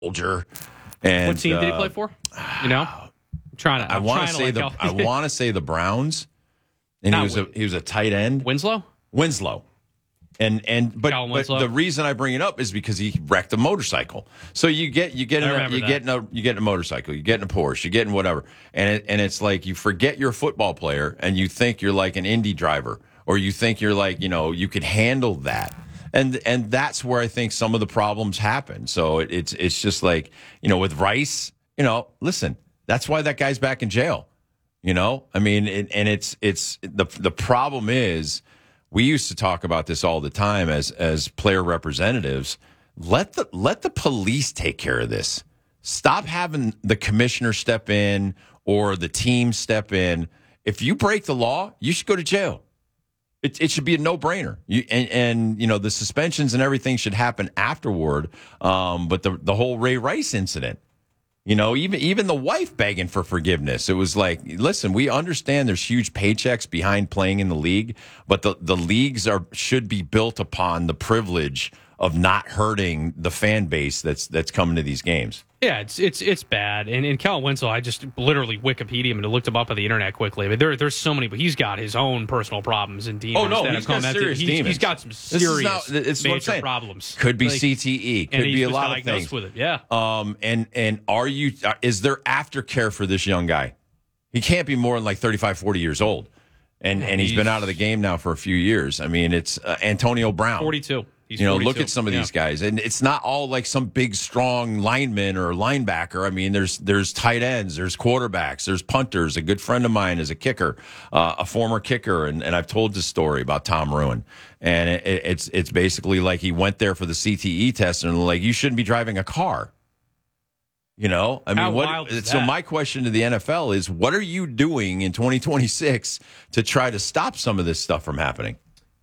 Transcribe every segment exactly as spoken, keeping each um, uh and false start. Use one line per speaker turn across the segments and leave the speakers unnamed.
soldier. And
what team
uh,
did he play for? You know, I'm trying to.
I
I'm
want to
trying
say
like
the
help-
I want to say the Browns, and he
Not
was a
Win-
he was a tight end.
Winslow.
Winslow. And and but,
Colin
but
Winslow.
the reason I bring it up is because he wrecked a motorcycle. So you get you get
I
in a,
remember
you
that.
get in a you get in a motorcycle, you get in a Porsche, you get in whatever, and it, and it's like you forget you're a football player and you think you're like an Indy driver, or you think you're like you know you could handle that, and and that's where I think some of the problems happen. So it, it's it's just like you know with Rice, you know, listen, that's why that guy's back in jail. You know, I mean, it, and it's it's the the problem is. We used to talk about this all the time as as player representatives. Let the let the police take care of this. Stop having the commissioner step in or the team step in. If you break the law, you should go to jail. It it should be a no brainer. You and, and you know the suspensions and everything should happen afterward. Um, but the the whole Ray Rice incident. You know, even even the wife begging for forgiveness. It was like, listen, we understand there's huge paychecks behind playing in the league, but the, the leagues are should be built upon the privilege of not hurting the fan base that's that's coming to these games.
Yeah, it's it's it's bad. And in Cal Winslow, I just literally Wikipedia him and looked him up on the internet quickly. But there there's so many, but he's got his own personal problems and demons.
Oh, no,
that
he's
have come
got
at
serious
he's,
demons.
he's got some
This is
serious
not- it's what I'm
major
saying.
problems.
Could be
Like,
C T E. Could
and he
be a
was
lot of
diagnosed
things.
with it. Yeah.
Um, and and are you? Is there aftercare for this young guy? He can't be more than like thirty-five, forty years old, and and he's been out of the game now for a few years. I mean, it's uh, Antonio Brown,
forty-two. He's
you know,
forty-two.
look at some of
Yeah.
these guys, and it's not all like some big, strong lineman or linebacker. I mean, there's there's tight ends, there's quarterbacks, there's punters. A good friend of mine is a kicker, uh, a former kicker, and, and I've told this story about Tom Ruin, and it, it's it's basically like he went there for the C T E test, and like you shouldn't be driving a car. You know, I mean,
How
what?
wild is
So
that?
my question to the N F L is, what are you doing in twenty twenty-six to try to stop some of this stuff from happening?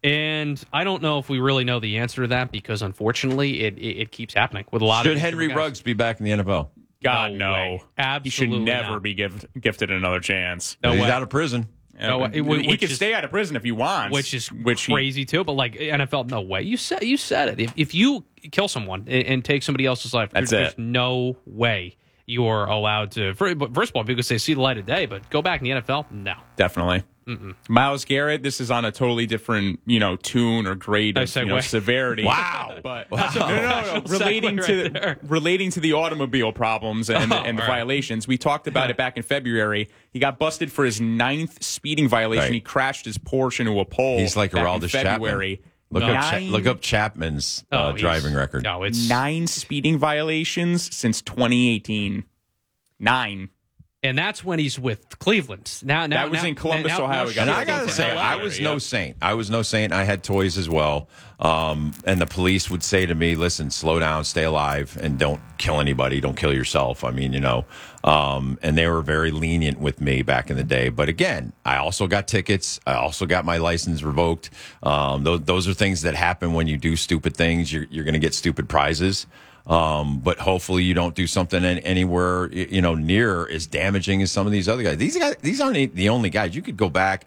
And I don't know if we really know the answer to that because, unfortunately, it it, it keeps happening with a lot
Should
of
Henry
guys.
Ruggs be back in the N F L?
God,
No
no.
way.
He should
Absolutely
never
not.
be gift, gifted another chance.
No
He's
way.
out of prison.
No,
Uh,
it-
he
which
can
is-
stay out of prison if he wants.
which is
which he-
crazy too. But like N F L, no way. You said you said it. If if you kill someone and, and take somebody else's life,
That's
there's,
it.
there's no way you are allowed to. First of all, people say see the light of day, but go back in the N F L, no.
Definitely. Mm-mm. Miles Garrett, this is on a totally different, you know, tune or grade
Nice
of you know,
segue.
severity.
Wow.
But
Wow.
no, no, no, no. relating
segue
to
right there.
relating to the automobile problems and,
Oh,
and the
all right.
violations. We talked about it back in February. He got busted for his ninth speeding violation.
Right.
He crashed his Porsche into a pole.
He's like
back in
Aroldis Chapman.
February.
Look up, Cha-
Nine-
look up Chapman's uh,
Oh, he's-
driving record.
No, it's
Nine speeding violations since twenty eighteen. Nine.
and that's when he's with Cleveland. Now, now
That was
now-
in Columbus,
now-
Ohio.
now
He got
And
Yeah,
I gotta
that's
say,
in
I
L A,
was
yeah.
no saint. I was no saint. I had toys as well. Um, and the police would say to me, listen, slow down, stay alive, and don't kill anybody. Don't kill yourself. I mean, you know, um, and they were very lenient with me back in the day. But again, I also got tickets. I also got my license revoked. Um, those, those are things that happen when you do stupid things. You're, you're going to get stupid prizes. Um, but hopefully you don't do something in, anywhere, y- you know, near as damaging as some of these other guys. These guys, these aren't the only guys. You could go back.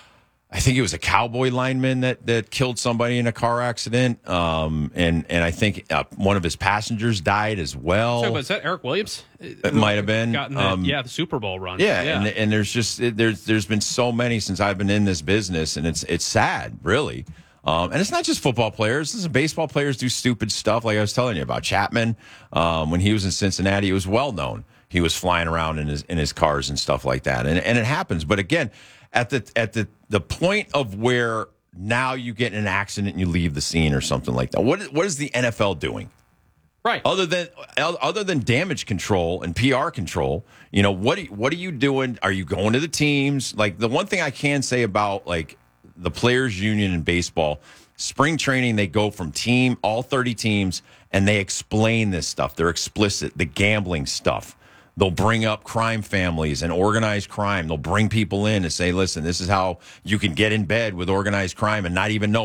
I think it was a cowboy lineman that, that killed somebody in a car accident. Um, and, and I think uh, one of his passengers died as well.
So, but is that Eric Williams?
It might have been.
Gotten the,
Um,
yeah, the Super Bowl run.
Yeah, And, and there's just it- there's there's been so many since I've been in this business, and it's it's sad, really. Um, and it's not just football players. This is baseball players do stupid stuff, like I was telling you about Chapman. Um, when he was in Cincinnati, it was well known. He was flying around in his in his cars and stuff like that, and and it happens. But again, at the at the the point of where now you get in an accident and you leave the scene or something like that. What what is the N F L doing?
right.
Other than other than damage control and P R control, you know, what are, what are you doing? Are you going to the teams? Like the one thing I can say about like the players union in baseball, spring training, they go from team, all thirty teams, and they explain this stuff. They're explicit, the gambling stuff. They'll bring up crime families and organized crime. They'll bring people in and say, listen, this is how you can get in bed with organized crime and not even know it.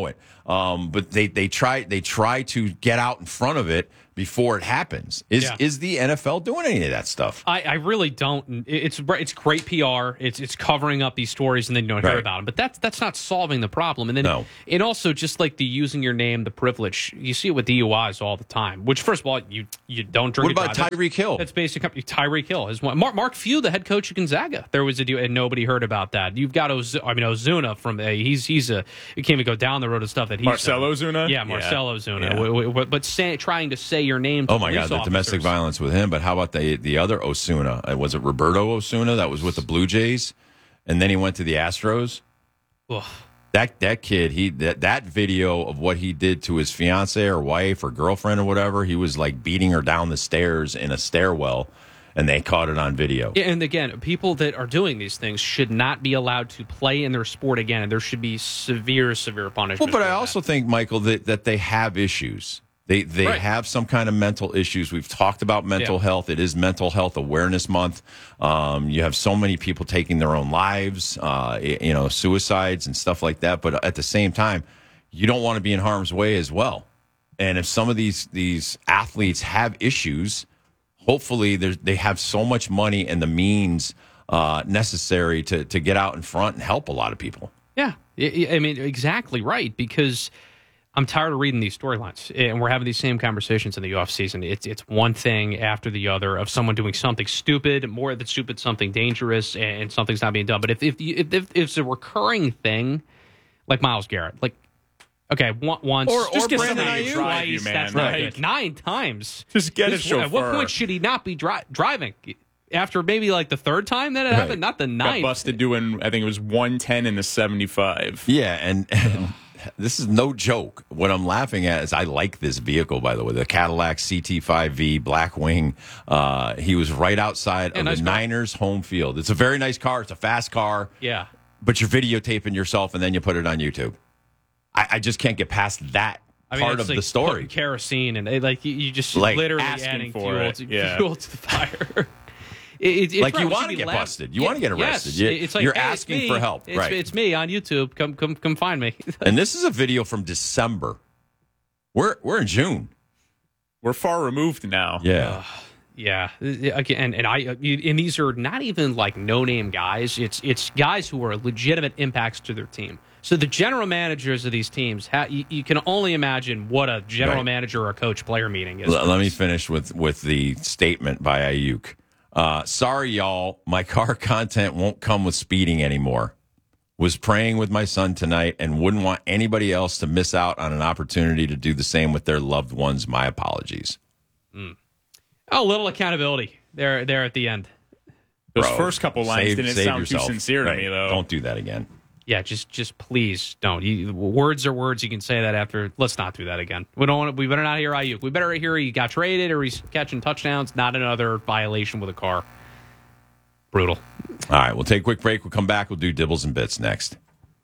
Um, but they they try they try to get out in front of it before it happens. Is
Yeah.
is the N F L doing any of that stuff?
I, I really don't. It's it's great P R. It's it's covering up these stories, and then you don't hear
Right.
about them. But that's that's not solving the problem. And then
No.
and also just like the using your name, the privilege. You see it with D U Is all the time. Which first of all, you you don't drink.
What
and
about
drive. That's-
Tyreek Hill?
That's basic. Tyreek Hill is one. Mark, Mark Few, the head coach of Gonzaga. There was a deal, and nobody heard about that. You've got Oz, I mean Ozuna from a, he's he's a you can't even go down the road of stuff that he's
Marcelo
done.
Ozuna?
Yeah, Marcelo
Yeah.
Ozuna.
Yeah.
W- w- w- But say, trying to say your name. To
Oh my
police
God, the domestic
officers.
violence with him. But how about the the other Osuna? Uh, Was it Roberto Osuna that was with the Blue Jays, and then he went to the Astros?
Ugh.
That that kid, he that, that video of what he did to his fiance or wife or girlfriend or whatever, he was like beating her down the stairs in a stairwell, and they caught it on video.
Yeah, and again, people that are doing these things should not be allowed to play in their sport again, and there should be severe, severe punishment.
Well, but
for
I
that.
also think, Michael, that, that they have issues. They they
Right.
have some kind of mental issues. We've talked about mental
Yeah.
health. It is Mental Health Awareness Month. Um, you have so many people taking their own lives, uh, you know, suicides and stuff like that. But at the same time, you don't want to be in harm's way as well. And if some of these these athletes have issues, hopefully there's- they have so much money and the means uh, necessary to to get out in front and help a lot of people.
Yeah, I I mean, exactly right, because I'm tired of reading these storylines, and we're having these same conversations in the off season. It's it's one thing after the other of someone doing something stupid, more than stupid, something dangerous, and something's not being done. But if if you- if, if, if it's a recurring thing, like Myles Garrett, like okay, one, once
Or-
Just
or
get
Brandon
somebody to
Ayuk.
drive you,
twice,
man.
that's not
Like,
good. Nine times.
Just get a
This- At what
chauffeur.
point should he not be dri- driving? After maybe like the third time that it
Right.
happened, not the
got
ninth.
busted doing, I think it was one ten in the seventy-five.
Yeah, and, and this is no joke. What I'm laughing at is I like this vehicle, by the way, the Cadillac C T five V Black Wing. Uh, he was right outside
Yeah,
of
nice
the
car.
Niners home field. It's a very nice car. It's a fast car,
Yeah.
but you're videotaping yourself and then you put it on YouTube. I, I just can't get past that
I mean,
part
it's
of
like
the story.
putting kerosene and they, like you, you just
Like,
literally
asking
adding
for
fuel
it,
to,
yeah.
fuel to the fire. It, it, it's
Like,
right,
you
we
wanna
should be
get
laugh-
busted. You
Yeah,
wanna get arrested.
Yes.
You-
it's like
you're
hey, it's
asking
me.
for help,
It's,
right.
it's me on YouTube. Come, come, come find me.
And this is a video from December. We're we're in June.
We're far removed now.
Yeah.
Yeah, again, and I and these are not even like no name guys. It's it's guys who are legitimate impacts to their team. So the general managers of these teams, ha, you, you can only imagine what a general
Right.
manager or a coach player meeting is.
L- let me finish with, with the statement by Ayuk. Uh, sorry, y'all. My car content won't come with speeding anymore. Was praying with my son tonight and wouldn't want anybody else to miss out on an opportunity to do the same with their loved ones. My apologies.
Oh, little accountability there, there at the end.
Those
Bro,
first couple lines
save-
didn't
save
sound
yourself.
too sincere
Right.
to me, though.
Don't do that again.
Yeah, just just please don't. You, words are words. You can say that after. Let's not do that again. We don't want. We better not hear Ayuk. We better hear he got traded or he's catching touchdowns. Not another violation with a car. Brutal.
All right, we'll take a quick break. We'll come back. We'll do Dibbles and Bits next.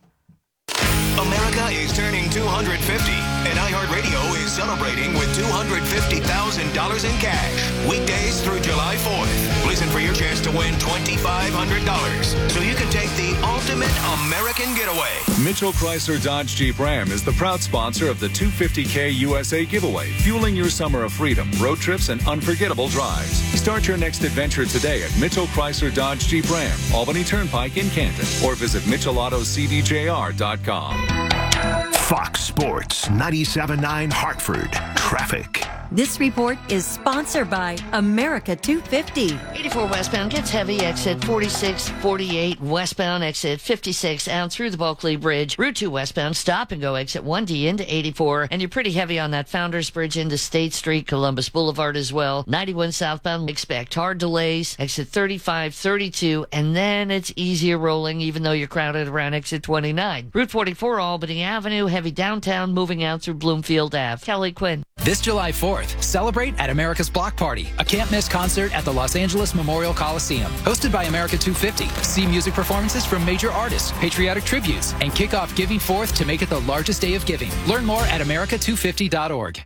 America is turning two hundred fifty, and iHeartRadio is celebrating with two hundred fifty thousand dollars in cash. Weekdays through July fourth. Listen for your chance to win twenty-five hundred dollars so you can take the ultimate American getaway.
Mitchell Chrysler Dodge Jeep Ram is the proud sponsor of the two hundred fifty K U S A giveaway, fueling your summer of freedom, road trips, and unforgettable drives. Start your next adventure today at Mitchell Chrysler Dodge Jeep Ram, Albany Turnpike in Canton, or visit mitchell auto c d j r dot com.
Fox Sports ninety-seven point nine Hartford. Traffic.
This report is sponsored by America two fifty.
eighty-four westbound gets heavy, exit forty-six forty-eight westbound, exit fifty-six out through the Bulkley Bridge. Route two westbound, stop and go exit one D into eighty-four. And you're pretty heavy on that Founders Bridge into State Street, Columbus Boulevard as well. ninety-one southbound, expect hard delays, exit thirty-five thirty-two, and then it's easier rolling even though you're crowded around exit twenty-nine. Route forty-four, Albany Avenue, heavy downtown, moving out through Bloomfield Ave. Kelly Quinn.
This July fourth, celebrate at America's Block Party, a can't-miss concert at the Los Angeles Memorial Coliseum. Hosted by America two fifty, see music performances from major artists, patriotic tributes, and kick off Giving Fourth to make it the largest day of giving. Learn more at america two fifty dot org.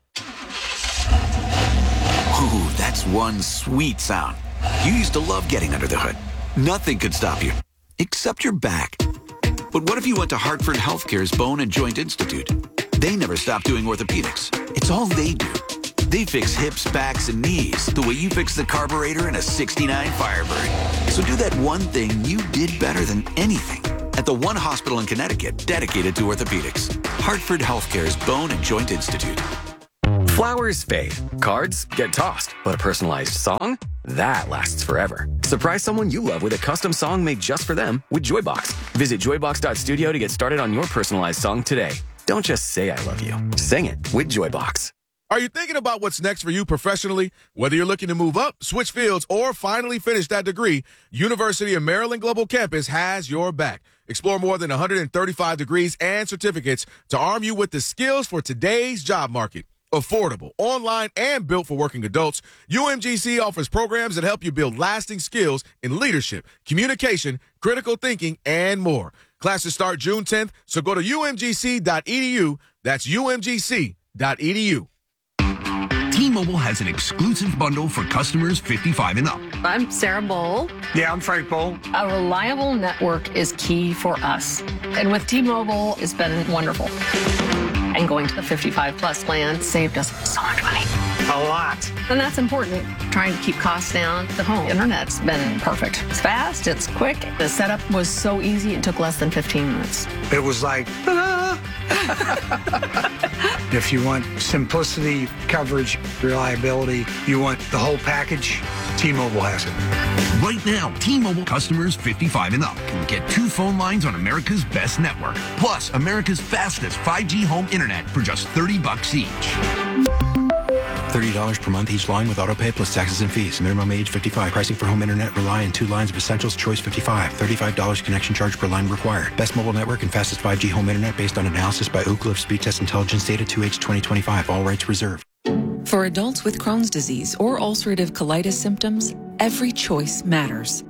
Ooh, that's one sweet sound. You used to love getting under the hood. Nothing could stop you, except your back. But what if you went to Hartford Healthcare's Bone and Joint Institute? They never stop doing orthopedics. It's all they do. They fix hips, backs, and knees the way you fix the carburetor in a sixty-nine Firebird. So do that one thing you did better than anything at the one hospital in Connecticut dedicated to orthopedics. Hartford Healthcare's Bone and Joint Institute.
Flowers fade. Cards get tossed. But a personalized song? That lasts forever. Surprise someone you love with a custom song made just for them with Joybox. Visit joybox dot studio to get started on your personalized song today. Don't just say I love you. Sing it with Joybox.
Are you thinking about what's next for you professionally? Whether you're looking to move up, switch fields, or finally finish that degree, University of Maryland Global Campus has your back. Explore more than one hundred thirty-five degrees and certificates to arm you with the skills for today's job market. Affordable, online, and built for working adults, U M G C offers programs that help you build lasting skills in leadership, communication, critical thinking, and more. Classes start June tenth, so go to U M G C dot E D U. That's U M G C dot E D U.
T-Mobile has an exclusive bundle for customers fifty-five and up.
I'm Sarah Bowl.
Yeah, I'm Frank Bowl.
A reliable network is key for us. And with T-Mobile, it's been wonderful. And going to the fifty-five plus plan saved us so much money.
A lot.
And that's important. Trying to keep costs down. The home internet's been perfect. It's fast, it's quick. The setup was so easy, it took less than fifteen minutes.
It was like, ta-da! If you want simplicity, coverage, reliability, you want the whole package, T-Mobile has it.
Right now, T-Mobile customers fifty-five and up can get two phone lines on America's best network, plus America's fastest five G home internet for just thirty bucks each.
thirty dollars per month each line with autopay plus taxes and fees. Minimum age fifty-five. Pricing for home internet rely on two lines of Essentials Choice fifty-five. thirty-five dollars connection charge per line required. Best mobile network and fastest five G home internet based on analysis by Oak Cliff Speed Test Intelligence Data two H twenty twenty-five. All rights reserved.
For adults with Crohn's disease or ulcerative colitis symptoms, every choice matters.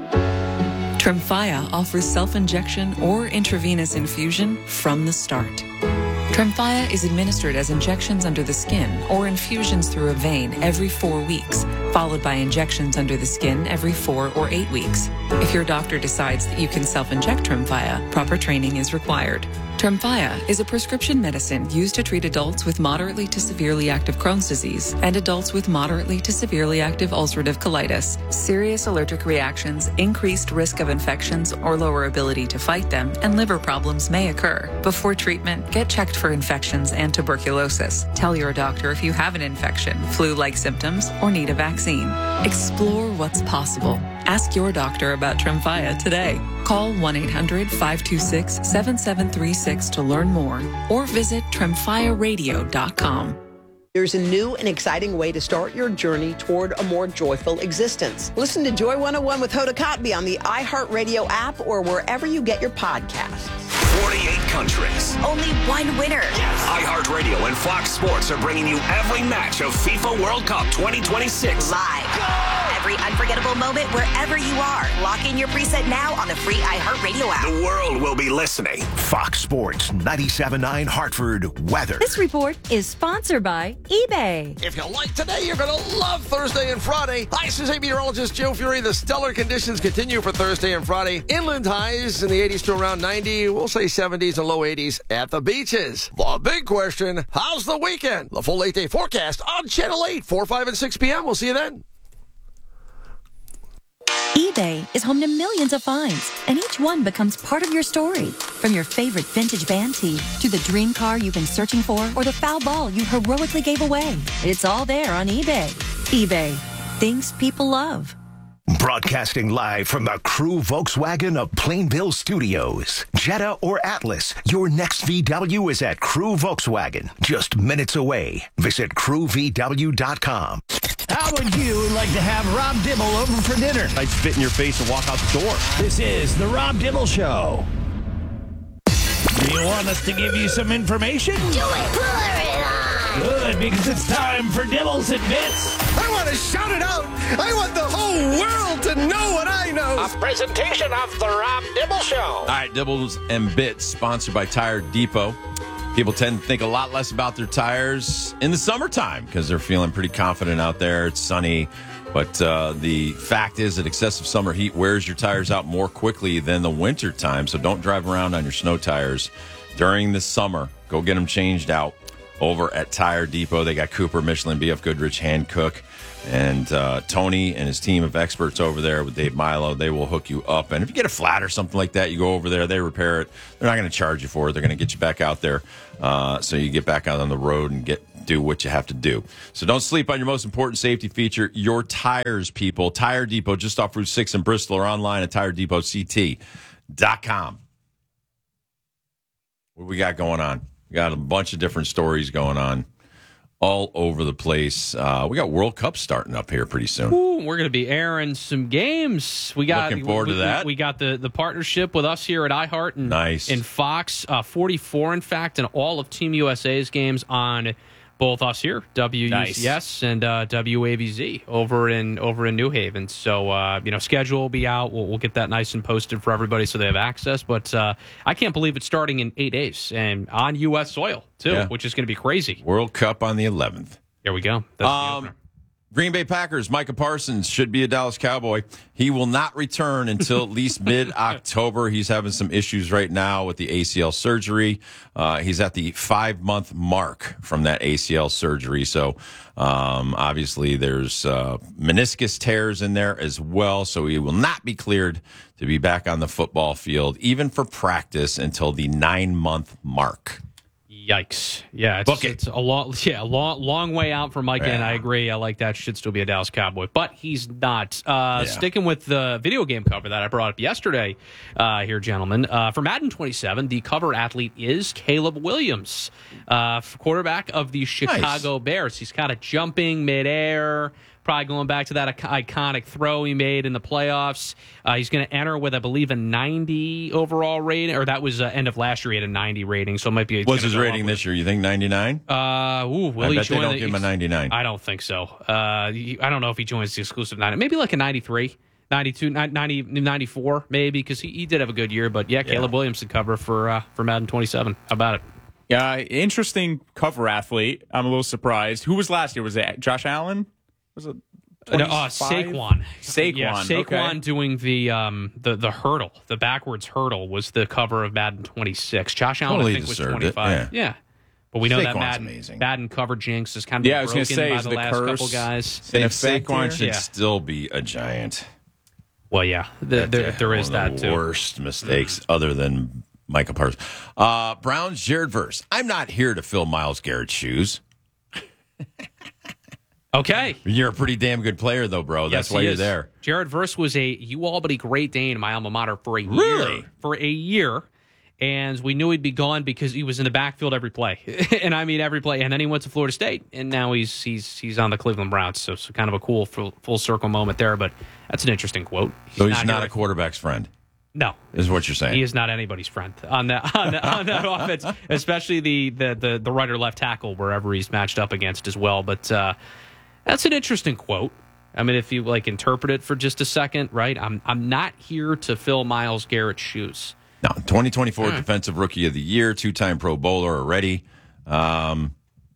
Tremfya offers self-injection or intravenous infusion from the start. Tremfya is administered as injections under the skin or infusions through a vein every four weeks, followed by injections under the skin every four or eight weeks. If your doctor decides that you can self-inject Tremfya, proper training is required. Tremfya is a prescription medicine used to treat adults with moderately to severely active Crohn's disease and adults with moderately to severely active ulcerative colitis. Serious allergic reactions, increased risk of infections or lower ability to fight them, and liver problems may occur. Before treatment, get checked for infections and tuberculosis. Tell your doctor if you have an infection, flu-like symptoms, or need a vaccine. Explore what's possible. Ask your doctor about Tremfya today. Call one eight hundred five two six seven seven three six to learn more or visit tremfya radio dot com.
There's a new and exciting way to start your journey toward a more joyful existence. Listen to Joy one oh one with Hoda Kotb on the iHeartRadio app or wherever you get your podcasts.
forty-eight countries.
Only one winner.
iHeartRadio and Fox Sports are bringing you every match of FIFA World Cup twenty twenty-six.
Live. Go! Every unforgettable moment wherever you are. Lock in your preset now on the free iHeartRadio app.
The world will be listening.
Fox Sports ninety-seven point nine Hartford weather.
This report is sponsored by eBay.
If you like today, you're going to love Thursday and Friday. Hi, this is meteorologist Joe Fury. The stellar conditions continue for Thursday and Friday. Inland highs in the eighties to around ninety. We'll say seventies and low eighties at the beaches. The big question, how's the weekend? The full eight-day forecast on Channel eight, four, five, and six p.m. We'll see you then.
eBay is home to millions of finds, and each one becomes part of your story. From your favorite vintage band tee to the dream car you've been searching for or the foul ball you heroically gave away. It's all there on eBay. eBay. Things people love.
Broadcasting live from the Crew Volkswagen of Plainville Studios. Jetta or Atlas, your next V W is at Crew Volkswagen, just minutes away. Visit crew v w dot com.
How would you like to have Rob Dibble over for dinner?
I'd spit in your face and walk out the door.
This is the Rob Dibble Show. Do you want us to give you some information?
Do it, pull it on.
Good, because it's time for Dibbles and Bits.
I want to shout it out. I want the whole world to know what I know.
A presentation of the Rob Dibble Show.
All right, Dibbles and Bits, sponsored by Tire Depot. People tend to think a lot less about their tires in the summertime because they're feeling pretty confident out there. It's sunny. But uh, the fact is that excessive summer heat wears your tires out more quickly than the winter time. So don't drive around on your snow tires during the summer. Go get them changed out over at Tire Depot. They got Cooper, Michelin, B F Goodrich, Hankook, and uh, Tony and his team of experts over there with Dave Milo. They will hook you up. And if you get a flat or something like that, you go over there, they repair it. They're not going to charge you for it. They're going to get you back out there uh, so you get back out on the road and get do what you have to do. So don't sleep on your most important safety feature, your tires, people. Tire Depot, just off Route six in Bristol, or online at tire depot c t dot com. What we got going on? We got a bunch of different stories going on all over the place. Uh, we got World Cup starting up here pretty soon.
Ooh, we're going to be airing some games. We got
Looking forward
we,
to
we,
that.
We got the, the partnership with us here at iHeart and,
nice.
and Fox. Uh, forty-four, in fact, and all of Team U S A's games on both us here, W U C S nice. and uh, W A V Z over in over in New Haven. So, uh, you know, schedule will be out. We'll, we'll get that nice and posted for everybody so they have access. But uh, I can't believe it's starting in eight days and on U S soil, too, yeah. which is going to be crazy.
World Cup on the eleventh.
There we go. That's
um, Green Bay Packers, Micah Parsons should be a Dallas Cowboy. He will not return until at least mid-October. He's having some issues right now with the A C L surgery. Uh, he's at the five-month mark from that A C L surgery. So, um, obviously, there's uh, meniscus tears in there as well. So he will not be cleared to be back on the football field, even for practice, until the nine-month mark.
Yikes! Yeah, it's,
it.
it's a long, yeah, a long, long way out for Micah,
yeah.
and I agree. I like that. Should still be a Dallas Cowboy, but he's not. Uh, yeah. Sticking with the video game cover that I brought up yesterday, uh, here, gentlemen. Uh, for Madden twenty-seven, the cover athlete is Caleb Williams, uh, quarterback of the Chicago nice. Bears. He's kind of jumping midair. Probably going back to that iconic throw he made in the playoffs. Uh, he's going to enter with, I believe, a ninety overall rating, or that was uh, end of last year. He had a ninety rating, so it might be.
What's his rating this year? You think ninety-nine?
Uh, ooh, will
I
he
bet
join
they don't
the,
give him a ninety-nine.
I don't think so. Uh, I don't know if he joins the exclusive ninety. Maybe like a ninety-three, ninety-two, ninety, ninety-four, maybe, because he, he did have a good year. But yeah, yeah. Caleb Williams to cover for uh, for Madden twenty-seven. How about it?
Yeah, interesting cover athlete. I'm a little surprised. Who was last year? Was it Josh Allen? Was it?
No, uh, Saquon.
Saquon.
Yeah, Saquon
okay.
doing the um the the hurdle, the backwards hurdle was the cover of Madden twenty-six. Josh Allen,
totally
I think, was
It,
twenty-five.
yeah.
yeah. But we know
Saquon's
that Madden,
amazing.
Madden cover jinx is kind of
yeah,
broken
say,
by the,
the
last
curse
couple guys.
And if Saquon should
yeah.
still be a Giant.
Well, yeah, the, there, there is
One of
that
the
too.
Worst mistakes other than Micah Parsons. Uh, Browns, Jared Verse. I'm not here to fill Myles Garrett's shoes.
Okay.
You're a pretty damn good player, though, bro. That's
yes,
why you're
is.
there.
Jared Verse was a U Albany Great Dane, my alma mater, for a
really?
year. For a year. And we knew he'd be gone because he was in the backfield every play. And I mean every play. And then he went to Florida State. And now he's he's he's on the Cleveland Browns. So, so kind of a cool full, full circle moment there. But that's an interesting quote.
He's so he's not, not
a
a quarterback's friend?
No.
Is what you're saying.
He is not anybody's friend on that on, the, on that offense, especially the, the, the, the right or left tackle, wherever he's matched up against as well. But uh, that's an interesting quote. I mean, if you like interpret it for just a second, right? I'm I'm not here to fill Myles Garrett's shoes.
No, twenty twenty-four
right.
Defensive Rookie of the Year, two-time Pro Bowler already. Um,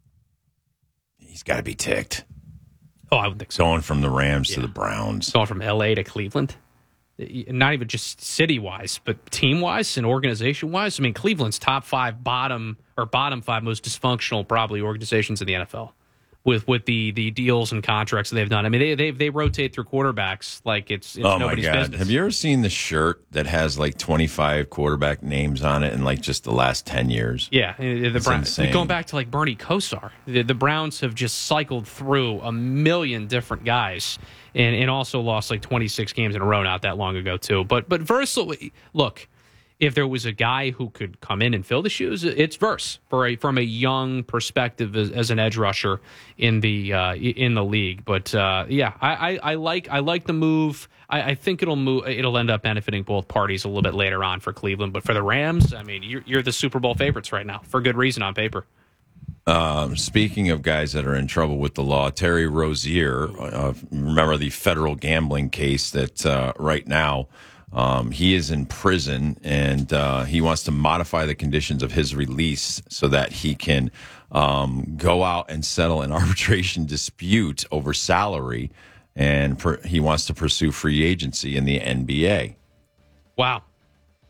he's got to be ticked.
Oh, I would think so.
Going from the Rams
yeah.
to the Browns.
Going from L A to Cleveland. Not even just city-wise, but team-wise and organization-wise. I mean, Cleveland's top five bottom or bottom five most dysfunctional probably organizations in the N F L. With with the, the deals and contracts that they've done. I mean, they they they rotate through quarterbacks like it's, it's
oh
nobody's
my God.
business.
Have you ever seen the shirt that has like twenty-five quarterback names on it in like just the last ten years?
Yeah. The
it's
Browns,
insane.
Going back to like Bernie Kosar, the, the Browns have just cycled through a million different guys and, and also lost like twenty-six games in a row not that long ago, too. But, but Versal, look, if there was a guy who could come in and fill the shoes, it's Verse for a, from a young perspective as, as an edge rusher in the uh, in the league. But uh, yeah, I, I, I like I like the move. I, I think it'll move. It'll end up benefiting both parties a little bit later on for Cleveland. But for the Rams, I mean, you're, you're the Super Bowl favorites right now for good reason on paper.
Um, speaking of guys that are in trouble with the law, Terry Rozier, uh, remember the federal gambling case that uh, right now. Um, he is in prison, and uh, he wants to modify the conditions of his release so that he can um, go out and settle an arbitration dispute over salary, and per- he wants to pursue free agency in the N B A.
Wow.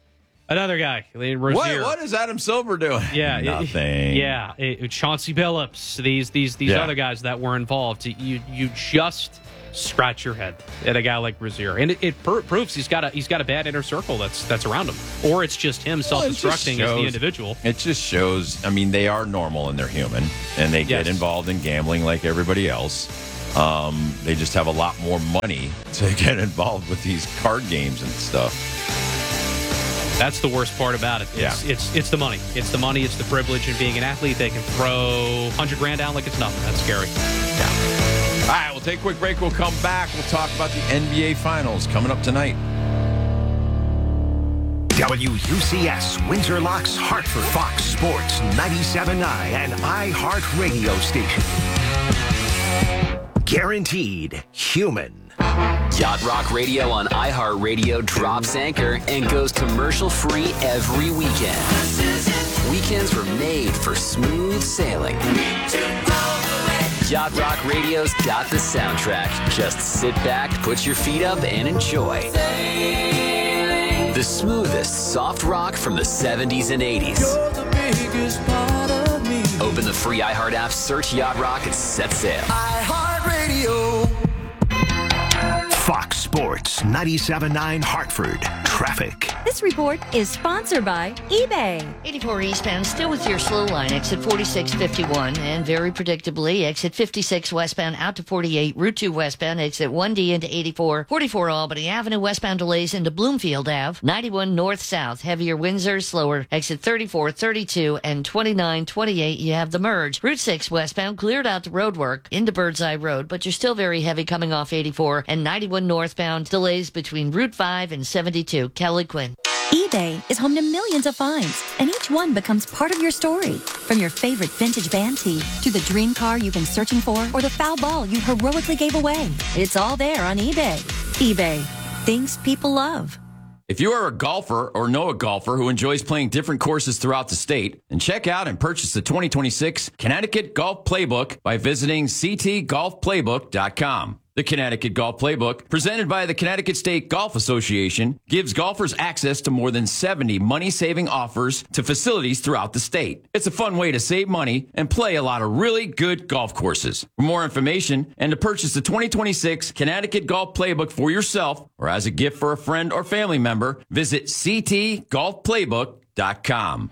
Another guy, Rozier.
What, what is Adam Silver doing?
Yeah,
Nothing.
It, yeah, it, Chauncey Billups. These these these
Yeah.
other guys that were involved. You you just scratch your head at a guy like Rozier, and it, it pr- proves he's got a he's got a bad inner circle that's that's around him, or it's just him
Well, it just
self-destructing as the
shows-
individual.
It just shows, I mean, they are normal and they're human, and they get
Yes.
involved in gambling like everybody else. Um, they just have a lot more money to get involved with these card games and stuff.
That's the worst part about it. It's,
Yeah.
it's it's the money. It's the money. It's the privilege in being an athlete. They can throw hundred grand down like it's nothing. That's scary.
All right, we'll take a quick break. We'll come back. We'll talk about the N B A Finals coming up tonight.
W U C S, Windsor Locks, Hartford, Fox Sports, ninety-seven point nine, and iHeart Radio Station. Guaranteed human.
Yacht Rock Radio on iHeartRadio drops anchor and goes commercial-free every weekend. Weekends were made for smooth sailing. Yacht Rock Radio's got the soundtrack. Just sit back, put your feet up, and enjoy. The smoothest soft rock from the seventies and eighties. Open the free iHeart app, search Yacht Rock, and set sail.
iHeartRadio. Fox Sports, ninety-seven point nine Hartford. Traffic.
This report is sponsored by eBay.
eighty-four eastbound, still with your slow line, exit forty-six fifty-one, and very predictably, exit fifty-six westbound out to forty-eight, Route two westbound, exit one D into eighty-four, forty-four Albany Avenue, westbound delays into Bloomfield Ave, ninety-one north-south, heavier Windsor, slower, exit thirty-four, thirty-two, and twenty-nine, twenty-eight, you have the merge. Route six westbound, cleared out to roadwork into Birdseye Road, but you're still very heavy coming off eighty-four, and ninety-one northbound, delays between Route five and seventy-two. Kelly Quinn.
eBay is home to millions of finds, and each one becomes part of your story. From your favorite vintage band tee to the dream car you've been searching for or the foul ball you heroically gave away. It's all there on eBay. eBay. Things people love.
If you are a golfer or know a golfer who enjoys playing different courses throughout the state, then check out and purchase the twenty twenty-six Connecticut Golf Playbook by visiting c t golf playbook dot com. The Connecticut Golf Playbook, presented by the Connecticut State Golf Association, gives golfers access to more than seventy money-saving offers to facilities throughout the state. It's a fun way to save money and play a lot of really good golf courses. For more information and to purchase the twenty twenty-six Connecticut Golf Playbook for yourself or as a gift for a friend or family member, visit c t golf playbook dot com.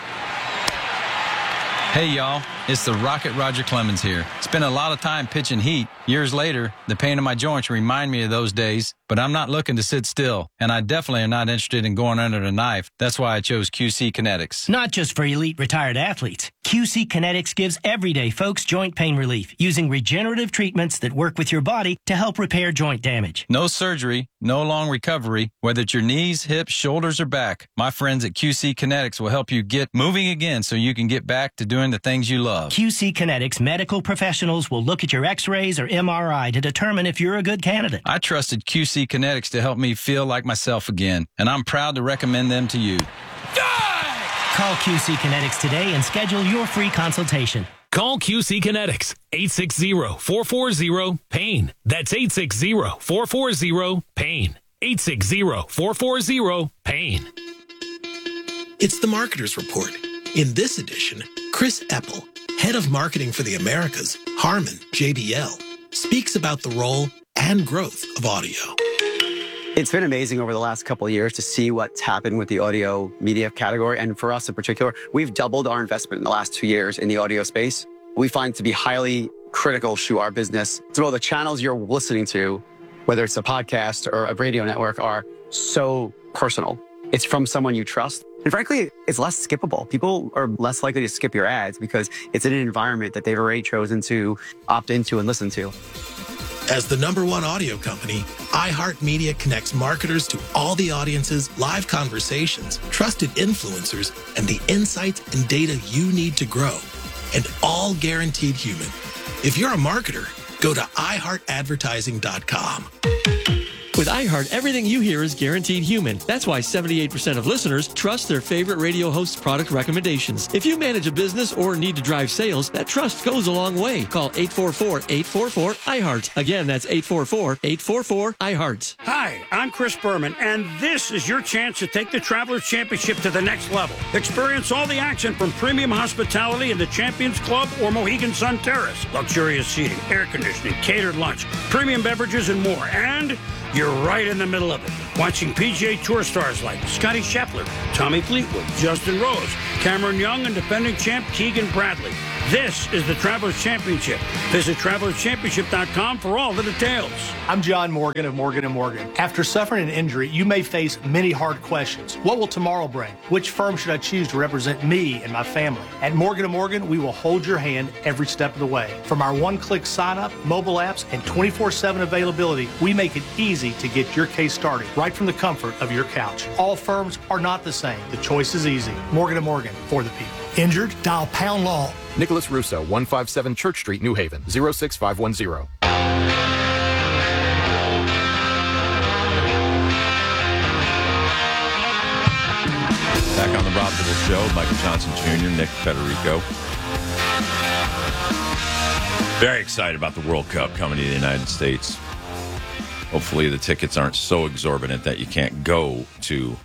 Hey, y'all. It's the Rocket Roger Clemens here. Spent a lot of time pitching heat. Years later, the pain in my joints remind me of those days, but I'm not looking to sit still, and I definitely am not interested in going under the knife. That's why I chose Q C Kinetics.
Not just for elite retired athletes. Q C Kinetics gives everyday folks joint pain relief using regenerative treatments that work with your body to help repair joint damage.
No surgery, no long recovery, whether it's your knees, hips, shoulders, or back. My friends at Q C Kinetics will help you get moving again so you can get back to doing the things you love.
Q C Kinetics medical professionals will look at your x-rays or M R I to determine if you're a good candidate.
I trusted Q C Kinetics to help me feel like myself again, and I'm proud to recommend them to you.
Call Q C Kinetics today and schedule your free consultation.
Call Q C Kinetics, eight six zero, four four zero, pain. That's eight six zero, four four zero, pain. eight six zero, four four zero, pain.
It's the Marketer's Report. In this edition, Chris Eppel, head of marketing for the Americas, Harman, J B L, speaks about the role and growth of audio.
It's been amazing over the last couple of years to see what's happened with the audio media category. And for us in particular, we've doubled our investment in the last two years in the audio space. We find it to be highly critical to our business. So the channels you're listening to, whether it's a podcast or a radio network, are so personal. It's from someone you trust. And frankly, it's less skippable. People are less likely to skip your ads because it's in an environment that they've already chosen to opt into and listen to.
As the number one audio company, iHeartMedia connects marketers to all the audiences, live conversations, trusted influencers, and the insights and data you need to grow. And all guaranteed human. If you're a marketer, go to i heart advertising dot com.
With iHeart, everything you hear is guaranteed human. That's why seventy-eight percent of listeners trust their favorite radio host's product recommendations. If you manage a business or need to drive sales, that trust goes a long way. Call eight four four, eight four four, I heart. Again, that's eight four four, eight four four, I heart.
Hi, I'm Chris Berman, and this is your chance to take the Travelers Championship to the next level. Experience all the action from premium hospitality in the Champions Club or Mohegan Sun Terrace. Luxurious seating, air conditioning, catered lunch, premium beverages, and more. And you're right in the middle of it. Watching P G A Tour stars like Scotty Scheffler, Tommy Fleetwood, Justin Rose, Cameron Young, and defending champ Keegan Bradley. This is the Travelers Championship. Visit travelers championship dot com for all the details.
I'm John Morgan of Morgan and Morgan. After suffering an injury, you may face many hard questions. What will tomorrow bring? Which firm should I choose to represent me and my family? At Morgan and Morgan, we will hold your hand every step of the way. From our one-click sign-up, mobile apps, and twenty-four seven availability, we make it easy to get your case started right from the comfort of your couch. All firms are not the same. The choice is easy. Morgan and Morgan, for the people.
Injured? Dial pound law.
Nicholas Russo, one five seven Church Street, New Haven, zero six five one zero.
Back on the Rob Dibble Show, Michael Johnson Junior, Nick Federico. Very excited about the World Cup coming to the United States. Hopefully the tickets aren't so exorbitant that you can't go to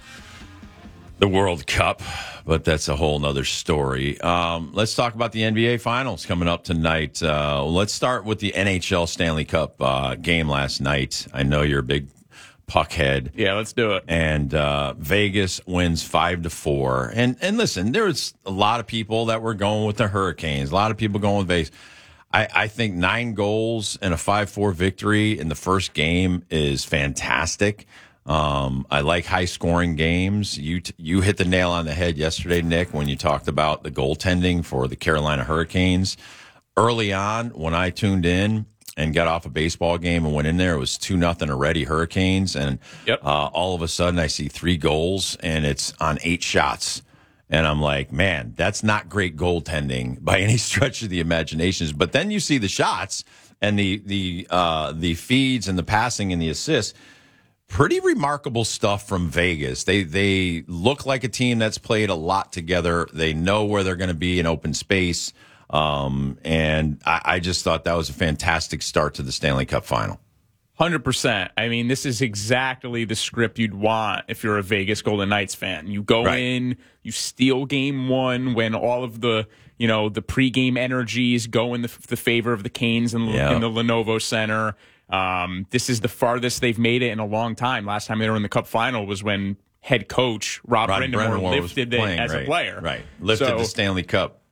the World Cup, but that's a whole nother story. Um, let's talk about the N B A Finals coming up tonight. Uh, let's start with the N H L Stanley Cup uh, game last night. I know you're a big puck head.
Yeah, let's do it.
And uh, Vegas wins five to four. And and listen, there's a lot of people that were going with the Hurricanes. A lot of people going with Vegas. I, I think nine goals and a five four victory in the first game is fantastic. Um, I like high-scoring games. You t- you hit the nail on the head yesterday, Nick, when you talked about the goaltending for the Carolina Hurricanes. Early on, when I tuned in and got off a baseball game and went in there, it was two nothing already Hurricanes, and
yep.
uh, all of a sudden I see three goals, and it's on eight shots. And I'm like, man, that's not great goaltending by any stretch of the imaginations. But then you see the shots and the the uh, the feeds and the passing and the assists. Pretty remarkable stuff from Vegas. They they look like a team that's played a lot together. They know where they're going to be in open space. Um, and I, I just thought that was a fantastic start to the Stanley Cup final.
one hundred percent. I mean, this is exactly the script you'd want if you're a Vegas Golden Knights fan. You go right. in, you steal game one when all of the, you know, the pregame energies go in the, the favor of the Canes in, yeah. in the Lenovo Center. Um, this is the farthest they've made it in a long time. Last time they were in the Cup final was when head coach Rob, Rob Brind'Amour lifted
playing,
it as
right,
a player.
Right. Lifted
so,
the Stanley Cup.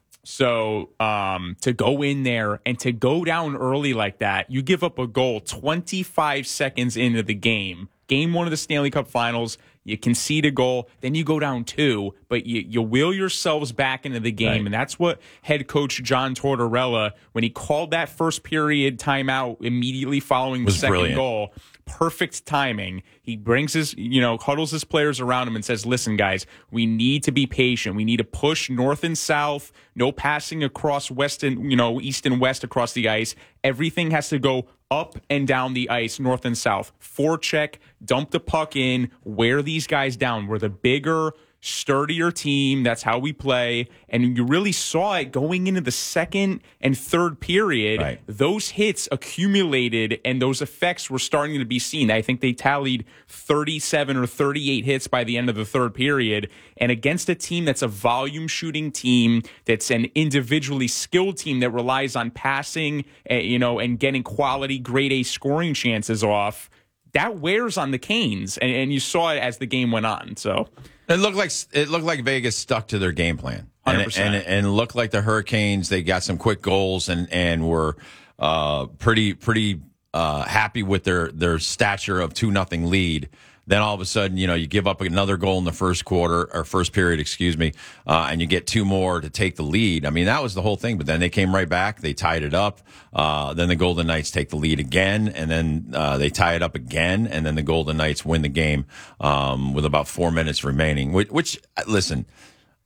So um, to go in there and to go down early like that, you give up a goal twenty-five seconds into the game. Game one of the Stanley Cup Finals, you concede a goal, then you go down two, but you, you will yourselves back into the game. Right. And that's what head coach John Tortorella, when he called that first period timeout immediately following the second
brilliant.
goal, perfect timing. He brings his, you know, huddles his players around him and says, listen, guys, we need to be patient. We need to push north and south, no passing across west and, you know, east and west across the ice. Everything has to go up and down the ice, north and south. Forecheck, dump the puck in, wear these guys down. We're the bigger, sturdier team. That's how we play. And you really saw it going into the second and third period.
Right.
Those hits accumulated and those effects were starting to be seen. I think they tallied thirty-seven or thirty-eight hits by the end of the third period. And against a team that's a volume shooting team, that's an individually skilled team that relies on passing, uh, you know, and getting quality grade A scoring chances off, that wears on the Canes. And, and you saw it as the game went on. So
It looked like it looked like Vegas stuck to their game plan,
one hundred
and
percent.
and, and looked like the Hurricanes. They got some quick goals and and were uh, pretty pretty uh, happy with their their stature of two nothing lead. Then all of a sudden, you know, you give up another goal in the first quarter or first period, excuse me, uh, and you get two more to take the lead. I mean, that was the whole thing. But then they came right back. They tied it up. Uh, then the Golden Knights take the lead again, and then uh, they tie it up again, and then the Golden Knights win the game um, with about four minutes remaining. Which, which listen,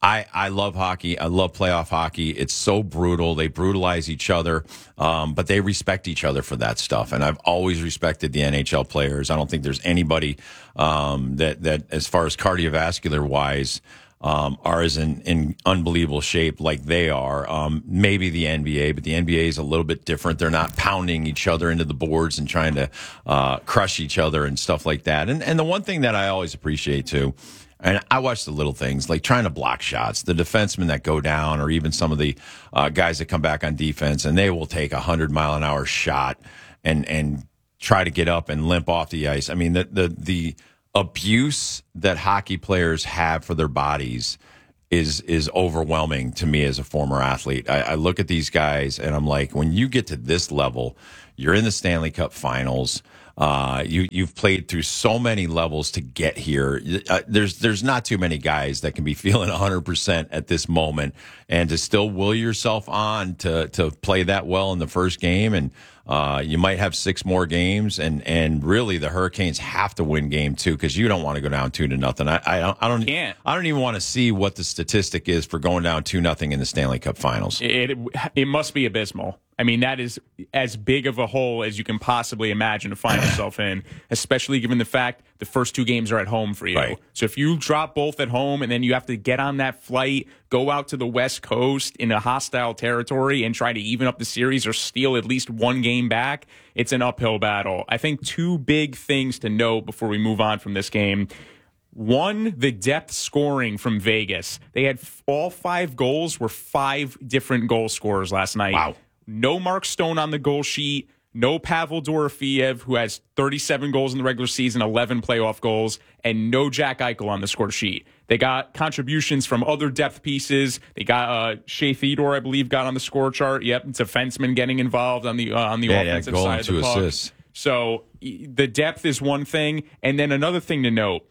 I, I love hockey. I love playoff hockey. It's so brutal. They brutalize each other, um, but they respect each other for that stuff. And I've always respected the N H L players. I don't think there's anybody um, that, that, as far as cardiovascular wise, um, are as in, in unbelievable shape like they are. Um, maybe the N B A, but the N B A is a little bit different. They're not pounding each other into the boards and trying to uh, crush each other and stuff like that. And, and the one thing that I always appreciate too, and I watch the little things like trying to block shots, the defensemen that go down, or even some of the uh, guys that come back on defense, and they will take a hundred mile an hour shot and and try to get up and limp off the ice. I mean, the the the abuse that hockey players have for their bodies is is overwhelming to me as a former athlete. I, I look at these guys and I'm like, when you get to this level, you're in the Stanley Cup Finals. Uh, you, you've played through so many levels to get here. Uh, there's, there's not too many guys that can be feeling one hundred percent at this moment and to still will yourself on to, to play that well in the first game. And, uh, you might have six more games, and, and really the Hurricanes have to win game two because you don't want to go down two to nothing. I, I don't, I don't,
Can't.
I don't even want to see what the statistic is for going down two nothing in the Stanley Cup Finals.
It, it, it must be abysmal. I mean, that is as big of a hole as you can possibly imagine to find yourself in, especially given the fact the first two games are at home for you.
Right.
So if you drop both at home and then you have to get on that flight, go out to the West Coast in a hostile territory and try to even up the series or steal at least one game back, it's an uphill battle. I think two big things to note before we move on from this game. One, the depth scoring from Vegas. They had all five goals were five different goal scorers last night.
Wow.
No Mark Stone on the goal sheet. No Pavel Dorofeev, who has thirty-seven goals in the regular season, eleven playoff goals, and no Jack Eichel on the score sheet. They got contributions from other depth pieces. They got uh, Shea Theodore, I believe, got on the score chart. Yep, it's a defenseman getting involved on the uh, on the
yeah,
offensive
yeah, goal
side
and
of
two
the puck.
assists.
So the depth is one thing, and then another thing to note.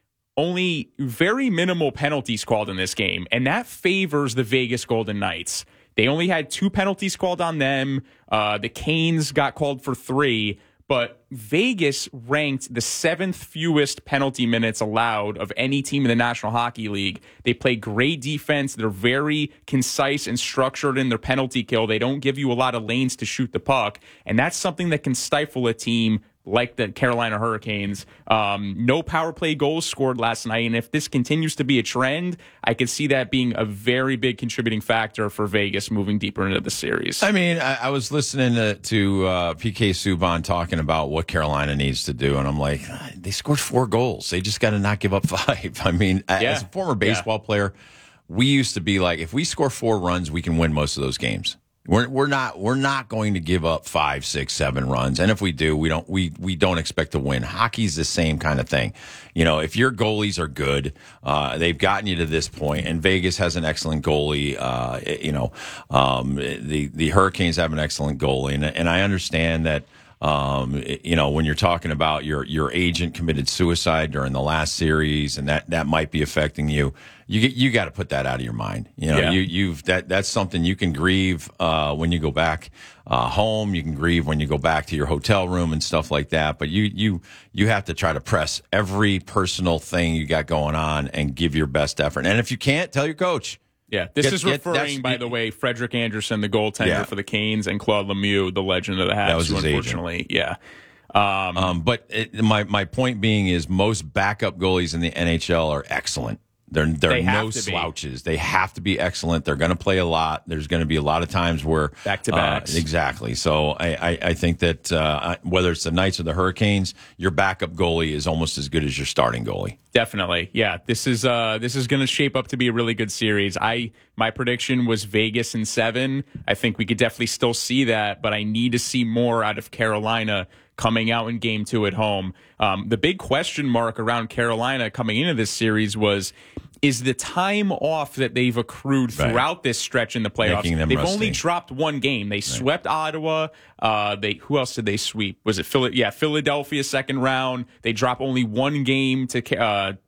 Only very minimal penalties called in this game, and that favors the Vegas Golden Knights. They only had two penalties called on them. Uh, the Canes got called for three, but Vegas ranked the seventh fewest penalty minutes allowed of any team in the National Hockey League. They play great defense. They're very concise and structured in their penalty kill. They don't give you a lot of lanes to shoot the puck, and that's something that can stifle a team like the Carolina Hurricanes. Um, no power play goals scored last night, and if this continues to be a trend, I could see that being a very big contributing factor for Vegas moving deeper into the series.
I mean, I, I was listening to, to uh, P K Subban talking about what Carolina needs to do, and I'm like, they scored four goals. They just got to not give up five. I mean, yeah. as a former baseball yeah. player, we used to be like, if we score four runs, we can win most of those games. We're we're not we're not going to give up five, six, seven runs, and if we do, we don't we we don't expect to win. Hockey's the same kind of thing. You know, if your goalies are good, uh, they've gotten you to this point, and Vegas has an excellent goalie. Uh, you know, um, the the Hurricanes have an excellent goalie, and and I understand that. Um, you know, when you're talking about your your agent committed suicide during the last series, and that, that might be affecting you, you get, you got to put that out of your mind. You know,
yeah.
you you've that that's something you can grieve uh, when you go back uh, home. You can grieve when you go back to your hotel room and stuff like that. But you you you have to try to press every personal thing you got going on and give your best effort. And if you can't, tell your coach.
Yeah, this
Get,
is
get,
referring, by the way, Frederick Anderson, the goaltender
yeah.
for the Canes, and Claude Lemieux, the legend of the Habs,
that was
who
his
unfortunately,
agent.
yeah. Um,
um, but it, my my point being is most backup goalies in the N H L are excellent. They're they're
They have
no
to be.
slouches. They have to be excellent. They're going to play a lot. There's going to be a lot of times where
Back to backs.
Uh, exactly. So I, I, I think that uh, whether it's the Knights or the Hurricanes, your backup goalie is almost as good as your starting goalie.
Definitely, yeah. This is uh, this is going to shape up to be a really good series. I my prediction was Vegas in seven. I think we could definitely still see that, but I need to see more out of Carolina coming out in game two at home. Um, the big question mark around Carolina coming into this series was, is the time off that they've accrued throughout right. this stretch in the playoffs. They've
rusty.
only dropped one game. They right. swept Ottawa. Uh, they who else did they sweep? Was it Philly? Yeah, Philadelphia second round. They drop only one game to uh,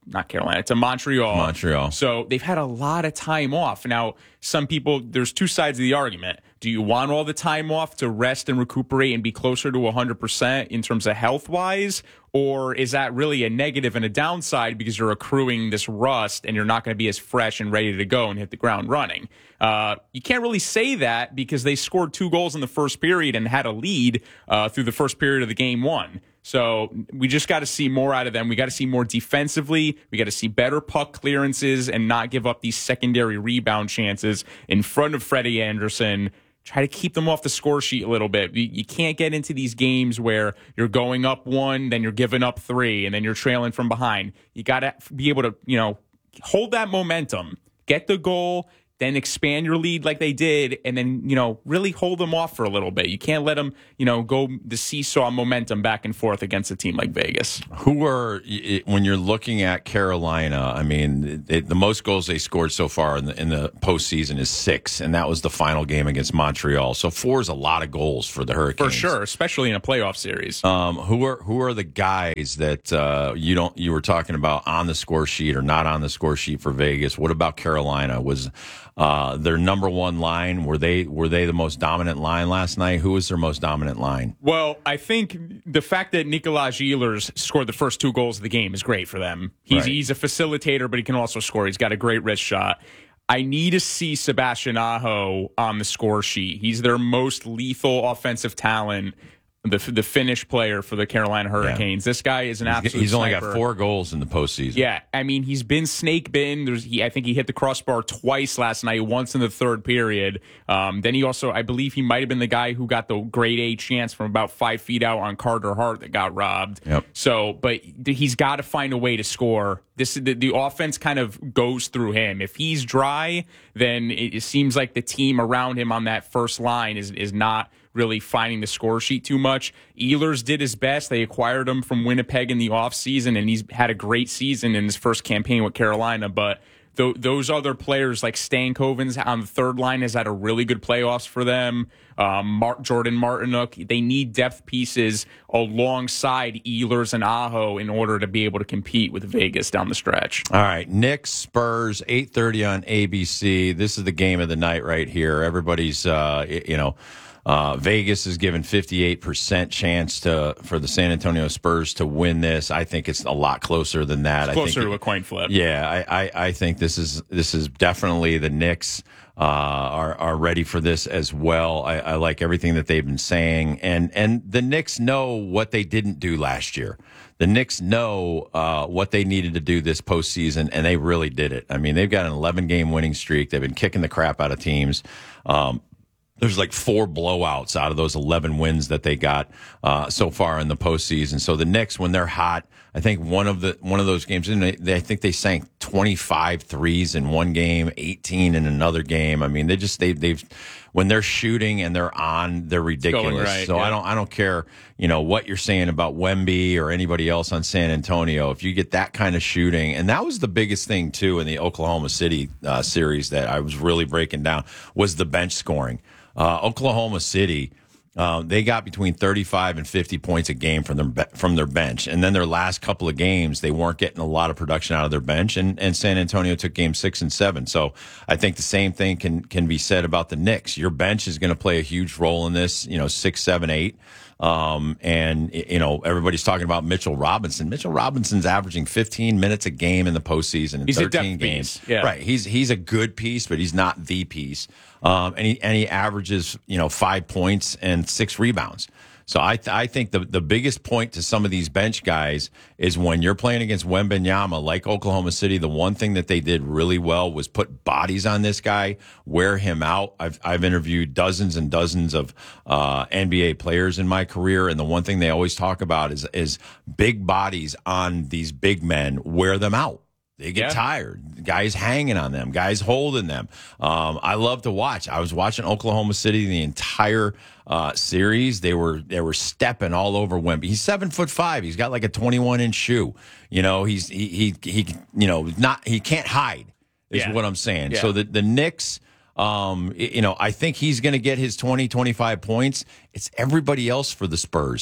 not Carolina, to Montreal.
Montreal.
So they've had a lot of time off. Now, some people, there's two sides of the argument. Do you want all the time off to rest and recuperate and be closer to one hundred percent in terms of health-wise? Or is that really a negative and a downside because you're accruing this rust and you're not going to be as fresh and ready to go and hit the ground running? Uh, you can't really say that because they scored two goals in the first period and had a lead uh, through the first period of the game one. So we just got to see more out of them. We got to see more defensively. We got to see better puck clearances and not give up these secondary rebound chances in front of Freddie Anderson. Try to keep them off the score sheet a little bit. You can't get into these games where you're going up one, then you're giving up three, and then you're trailing from behind. You got to be able to, you know, hold that momentum, get the goal, then expand your lead like they did, and then, you know, really hold them off for a little bit. You can't let them, you know, go the seesaw momentum back and forth against a team like Vegas.
Who are, when you're looking at Carolina, I mean, it, the most goals they scored so far in the, in the postseason is six, and that was the final game against Montreal. So four is a lot of goals for the Hurricanes.
For sure, especially in a playoff series.
Um, who are who are the guys that uh, you don't you were talking about on the score sheet or not on the score sheet for Vegas? What about Carolina? Was Uh, their number one line, were they were they the most dominant line last night? Who was their most dominant line?
Well, I think the fact that Nicolas Ehlers scored the first two goals of the game is great for them. He's,
Right.
he's a facilitator, but he can also score. He's got a great wrist shot. I need to see Sebastian Aho on the score sheet. He's their most lethal offensive talent. The the Finnish player for the Carolina Hurricanes. Yeah. This guy is an
He's,
absolute
he's only
sniper.
got four goals in the postseason.
Yeah, I mean, he's been snake bitten. There's, he, I think he hit the crossbar twice last night, once in the third period. Um, then he also, I believe he might have been the guy who got the grade A chance from about five feet out on Carter Hart that got robbed.
Yep.
So, but he's got to find a way to score. This the, the offense kind of goes through him. If he's dry, then it, it seems like the team around him on that first line is is not really finding the score sheet too much. Ehlers did his best. They acquired him from Winnipeg in the offseason, and he's had a great season in his first campaign with Carolina. But th- those other players like Stankoven's on the third line has had a really good playoffs for them. Um, Mark, Jordan Martinook, they need depth pieces alongside Ehlers and Aho in order to be able to compete with Vegas down the stretch.
All right, Knicks, Spurs, eight thirty on A B C. This is the game of the night right here. Everybody's, uh, you know, Uh, Vegas is given fifty-eight percent chance to for the San Antonio Spurs to win this. I think it's a lot closer than that.
It's closer
I think
to
it,
a coin flip.
Yeah, I, I, I think this is this is definitely the Knicks uh, are are ready for this as well. I, I like everything that they've been saying, and and the Knicks know what they didn't do last year. The Knicks know uh, what they needed to do this postseason, and they really did it. I mean, they've got an eleven game winning streak. They've been kicking the crap out of teams. Um, There's like four blowouts out of those eleven wins that they got uh, so far in the postseason. So the Knicks, when they're hot, I think one of the one of those games, and they, they, I think they sank twenty-five threes in one game, eighteen in another game. I mean, they just they they've when they're shooting and they're on, they're ridiculous.
Right,
so
yeah.
I don't I don't care, you know, what you're saying about Wemby or anybody else on San Antonio. If you get that kind of shooting, and that was the biggest thing too in the Oklahoma City uh, series that I was really breaking down was the bench scoring. Uh, Oklahoma City, uh, they got between thirty-five and fifty points a game from their from their bench, and then their last couple of games they weren't getting a lot of production out of their bench, and, and San Antonio took game six and seven. So I think the same thing can can be said about the Knicks. Your bench is going to play a huge role in this. You know, six, seven, eight. Um, and, you know, everybody's talking about Mitchell Robinson. Mitchell Robinson's averaging fifteen minutes a game in the postseason in
He's
thirteen
a depth
games.
piece. Yeah.
Right. He's he's a good piece, but he's not the piece. Um, and he and he averages, you know, five points and six rebounds. So I th- I think the, the biggest point to some of these bench guys is when you're playing against Wembanyama, like Oklahoma City, the one thing that they did really well was put bodies on this guy, wear him out. I've I've interviewed dozens and dozens of uh, N B A players in my career, and the one thing they always talk about is is big bodies on these big men, wear them out. They get
Yeah.
tired. Guys hanging on them. Guys holding them. Um, I love to watch. I was watching Oklahoma City the entire uh, series. They were they were stepping all over Wemby. He's seven foot five. He's got like a twenty-one inch shoe. You know, he's he he, he you know not he can't hide. Is
Yeah.
what I'm saying.
Yeah.
So the the Knicks. Um, you know, I think he's going to get his twenty, twenty-five points. It's everybody else for the Spurs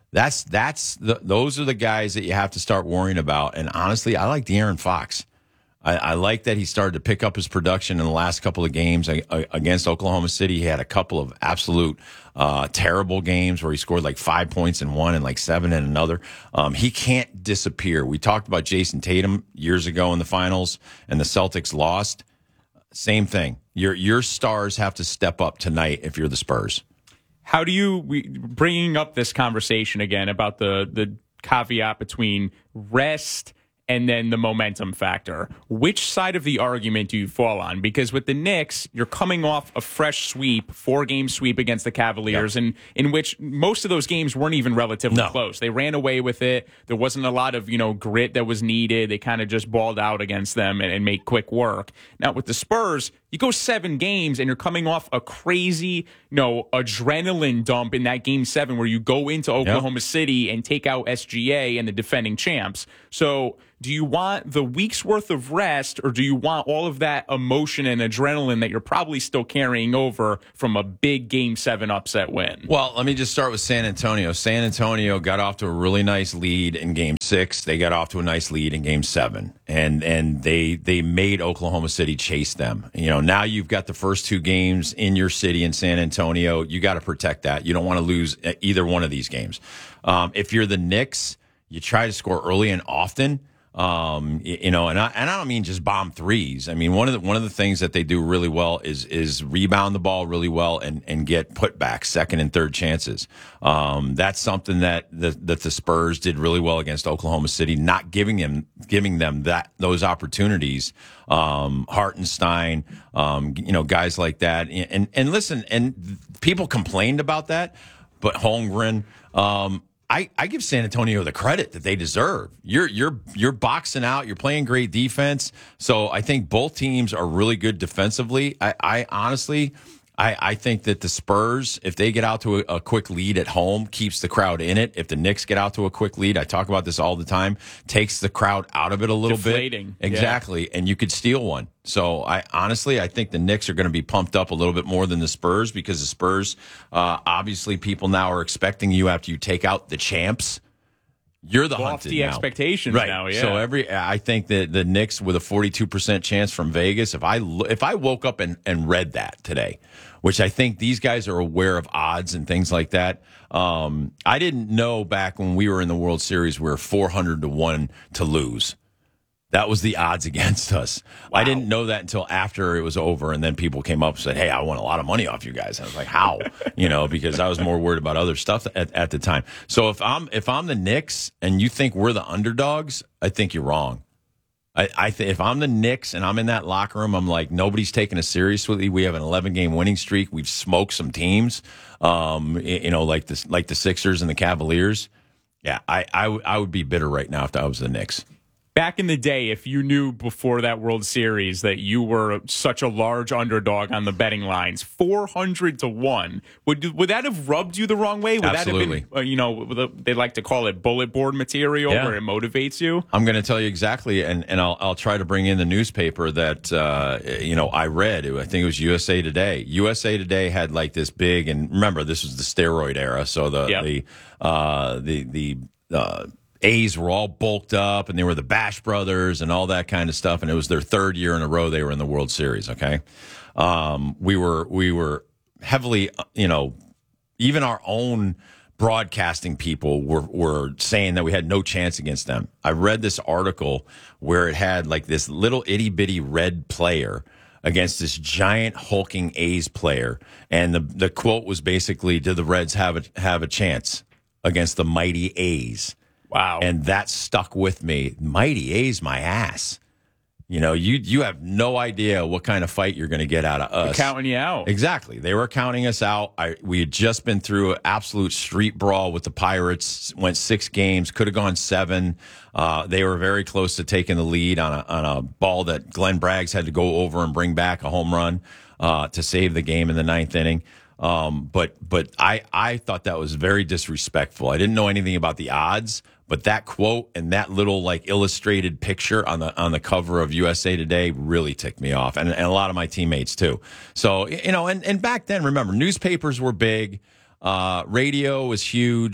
That's that's the, those are the guys that you have to start worrying about. And honestly, I like De'Aaron Fox. I, I like that he started to pick up his production in the last couple of games against Oklahoma City. He had a couple of absolute uh, terrible games where he scored like five points in one and like seven in another. Um, he can't disappear. We talked about Jason Tatum years ago in the finals, and the Celtics lost. Same thing. Your your stars have to step up tonight if you're the Spurs.
How do you we, bringing up this conversation again about the the caveat between rest and then the momentum factor? Which side of the argument do you fall on? Because with the Knicks, you're coming off a fresh sweep, four-game sweep against the Cavaliers, yep. and in which most of those games weren't even relatively no. close. They ran away with it. There wasn't a lot of, you know, grit that was needed. They kind of just balled out against them and, and made quick work. Now, with the Spurs, you go seven games and you're coming off a crazy, you know, adrenaline dump in that game seven where you go into Oklahoma yep. City and take out S G A and the defending champs. So do you want the week's worth of rest, or do you want all of that emotion and adrenaline that you're probably still carrying over from a big game seven upset win?
Well, let me just start with San Antonio. San Antonio got off to a really nice lead in game six. They got off to a nice lead in game seven. And and they they made Oklahoma City chase them. You know, now you've got the first two games in your city in San Antonio. You got to protect that. You don't want to lose either one of these games. Um, if you're the Knicks, you try to score early and often. Um, you know, and I, and I don't mean just bomb threes. I mean, one of the, one of the things that they do really well is, is rebound the ball really well and, and get putbacks, second and third chances. Um, that's something that the, that the Spurs did really well against Oklahoma City, not giving them, giving them that, those opportunities. Um, Hartenstein, um, you know, guys like that. And, and listen, and people complained about that, but Holmgren, um, I, I give San Antonio the credit that they deserve. You're you're you're boxing out. You're playing great defense. So I think both teams are really good defensively. I, I honestly, I, I think that the Spurs, if they get out to a, a quick lead at home, keeps the crowd in it. If the Knicks get out to a quick lead, I talk about this all the time, takes the crowd out of it a little
Deflating.
bit. Exactly. Yeah. And you could steal one. So I honestly, I think the Knicks are going to be pumped up a little bit more than the Spurs, because the Spurs, uh, obviously people now are expecting you after you take out the champs. You're the hunted
Lofty
now.
expectations
right.
now, yeah.
So every, I think that the Knicks with a forty-two percent chance from Vegas, if I if I woke up and, and read that today, which I think these guys are aware of odds and things like that. Um, I didn't know back when we were in the World Series, we were four hundred to one to lose. That was the odds against us. Wow. I didn't know that until after it was over, and then people came up and said, hey, I won a lot of money off you guys. And I was like, how? You know, because I was more worried about other stuff at, at the time. So if I'm if I'm the Knicks and you think we're the underdogs, I think you're wrong. I, I th- if I'm the Knicks and I'm in that locker room, I'm like, nobody's taking us seriously. We have an eleven-game winning streak. We've smoked some teams, um, you know, like the, like the Sixers and the Cavaliers. Yeah, I, I, w- I would be bitter right now if I was the Knicks.
Back in the day, if you knew before that World Series that you were such a large underdog on the betting lines, four hundred to one, would would that have rubbed you the wrong way? Would
Absolutely.
that have been, uh, you know, they like to call it bullet board material, yeah. where it motivates you?
I'm going to tell you exactly, and, and I'll I'll try to bring in the newspaper that, uh, you know, I read. I think it was U S A Today. U S A Today had like this big, and remember, this was the steroid era, so the, yep. the, uh, the, the, uh, A's were all bulked up, and they were the Bash Brothers and all that kind of stuff. And it was their third year in a row they were in the World Series. Okay, um, we were we were heavily, you know, even our own broadcasting people were were saying that we had no chance against them. I read this article where it had like this little itty bitty red player against this giant hulking A's player, and the the quote was basically, "Do the Reds have a have a chance against the mighty A's?"
Wow.
And that stuck with me. Mighty A's my ass. You know, you you have no idea what kind of fight you're going to get out of us.
They're counting you out.
Exactly. They were counting us out. I, we had just been through an absolute street brawl with the Pirates, went six games, could have gone seven. Uh, they were very close to taking the lead on a, on a ball that Glenn Braggs had to go over and bring back a home run uh, to save the game in the ninth inning. Um, but but I, I thought that was very disrespectful. I didn't know anything about the odds, but that quote and that little like illustrated picture on the on the cover of U S A Today really ticked me off, and, and a lot of my teammates too. So you know, and, and back then, remember, newspapers were big, uh, radio was huge.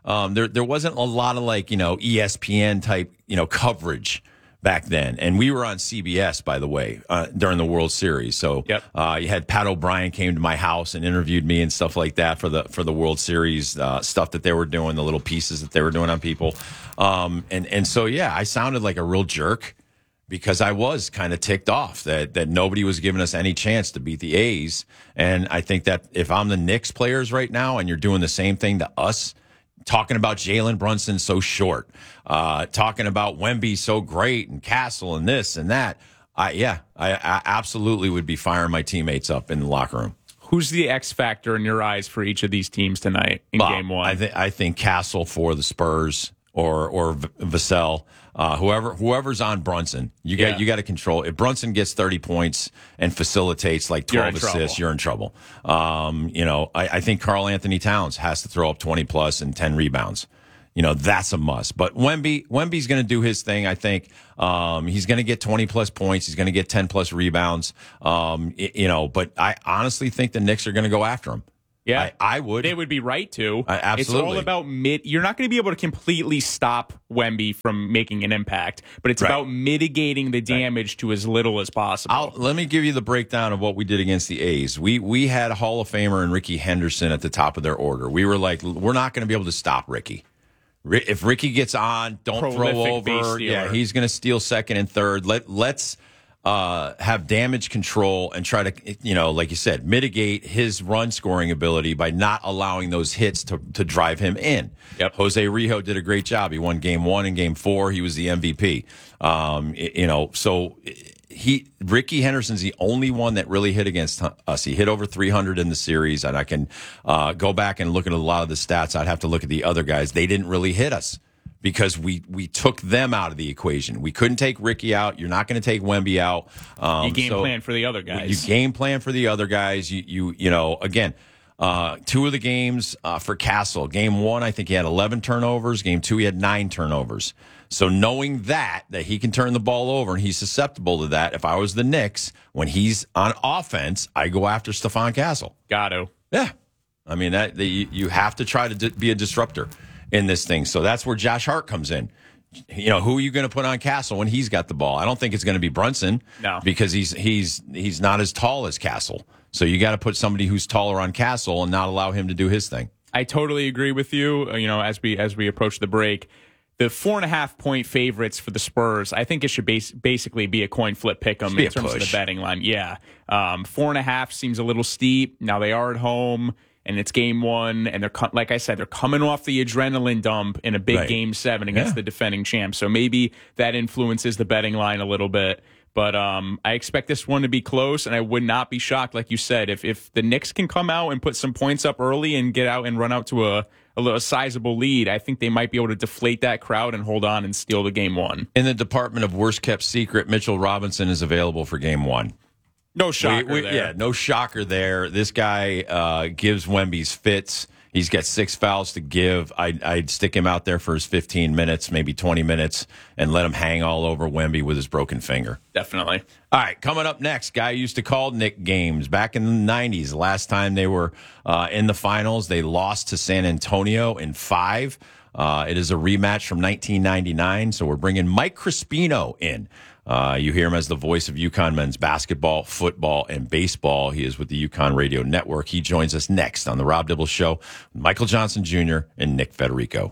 um, there there wasn't a lot of like you know E S P N type you know coverage back then, and we were on C B S, by the way, uh, during the World Series. So
yep.
uh, you had Pat O'Brien came to my house and interviewed me and stuff like that for the for the World Series uh, stuff that they were doing, the little pieces that they were doing on people, um, and and so yeah, I sounded like a real jerk because I was kind of ticked off that that nobody was giving us any chance to beat the A's, and I think that if I'm the Knicks players right now and you're doing the same thing to us. Talking about Jalen Brunson so short, uh, talking about Wemby so great and Castle and this and that. I, yeah, I, I absolutely would be firing my teammates up in the locker room.
Who's the X factor in your eyes for each of these teams tonight in
Well,
game one?
I, th- I think Castle for the Spurs or or v- Vassell, uh, whoever whoever's on Brunson. You got
Yeah.
you got to control. If Brunson gets thirty points and facilitates like
You're
twelve
in
assists,
trouble.
you're in trouble. Um, you know, I, I think Karl Anthony Towns has to throw up twenty plus and ten rebounds. You know, that's a must. But Wemby, Wemby's going to do his thing. I think um, he's going to get twenty plus points. He's going to get ten plus rebounds. Um, y- you know, but I honestly think the Knicks are going to go after him.
Yeah,
I, I would.
They would be right to.
I- absolutely.
It's all about mid. You're not going to be able to completely stop Wemby from making an impact, but it's
Right.
about mitigating the damage to as little as possible.
I'll, let me give you the breakdown of what we did against the A's. We we had a Hall of Famer and Ricky Henderson at the top of their order. We were like, we're not going to be able to stop Ricky. Ri- If Ricky gets on, don't
Prolific
throw
base
over.
stealer.
Yeah, he's going to steal second and third. Let let's uh, have damage control and try to, you know, like you said, mitigate his run scoring ability by not allowing those hits to, to drive him in.
Yep.
Jose Rijo did a great job. He won game one and game four. He was the M V P. Um, y- you know, so he Ricky Henderson's the only one that really hit against us. He hit over three hundred in the series, and I can uh, go back and look at a lot of the stats. I'd have to look at the other guys. They didn't really hit us. Because we, we took them out of the equation. We couldn't take Ricky out. You're not going to take Wemby out. Um,
you game
so
plan for the other guys.
You game plan for the other guys. You you you know again, uh, two of the games uh, for Castle. Game one, I think he had eleven turnovers. Game two, he had nine turnovers. So knowing that that he can turn the ball over and he's susceptible to that. If I was the Knicks, when he's on offense, I go after Stephon Castle.
Got to.
Yeah, I mean that the, you have to try to di- be a disruptor in this thing. So that's where Josh Hart comes in. You know, who are you going to put on Castle when he's got the ball? I don't think it's going to be Brunson.
No.
Because he's he's he's not as tall as Castle. So you got to put somebody who's taller on Castle and not allow him to do his thing.
I totally agree with you. Uh, You know, as we as we approach the break, the four and a half point favorites for the Spurs, I think it should base, basically be a coin flip pick 'em
Should be
in
a
terms of
push.
the betting line. Yeah, um, four and a half seems a little steep. Now they are at home. And it's game one, and they're co- like I said, they're coming off the adrenaline dump in a big
Right.
game seven against
Yeah.
the defending champs. So maybe that influences the betting line a little bit. But um, I expect this one to be close, and I would not be shocked, like you said, if if the Knicks can come out and put some points up early and get out and run out to a a, little, a sizable lead. I think they might be able to deflate that crowd and hold on and steal the game one.
In the department of worst kept secret, Mitchell Robinson is available for game one.
No shocker
We- we-
there.
Yeah, no shocker there. This guy uh, gives Wemby's fits. He's got six fouls to give. I'd, I'd stick him out there for his fifteen minutes, maybe twenty minutes, and let him hang all over Wemby with his broken finger.
Definitely.
All right, coming up next, guy used to call Nick games back in the nineties. The last time they were uh, in the finals, they lost to San Antonio in five. Uh, it is a rematch from nineteen ninety-nine, so we're bringing Mike Crispino in. Uh, you hear him as the voice of UConn men's basketball, football, and baseball. He is with the UConn Radio Network. He joins us next on the Rob Dibble Show. Michael Johnson Junior and Nick Federico.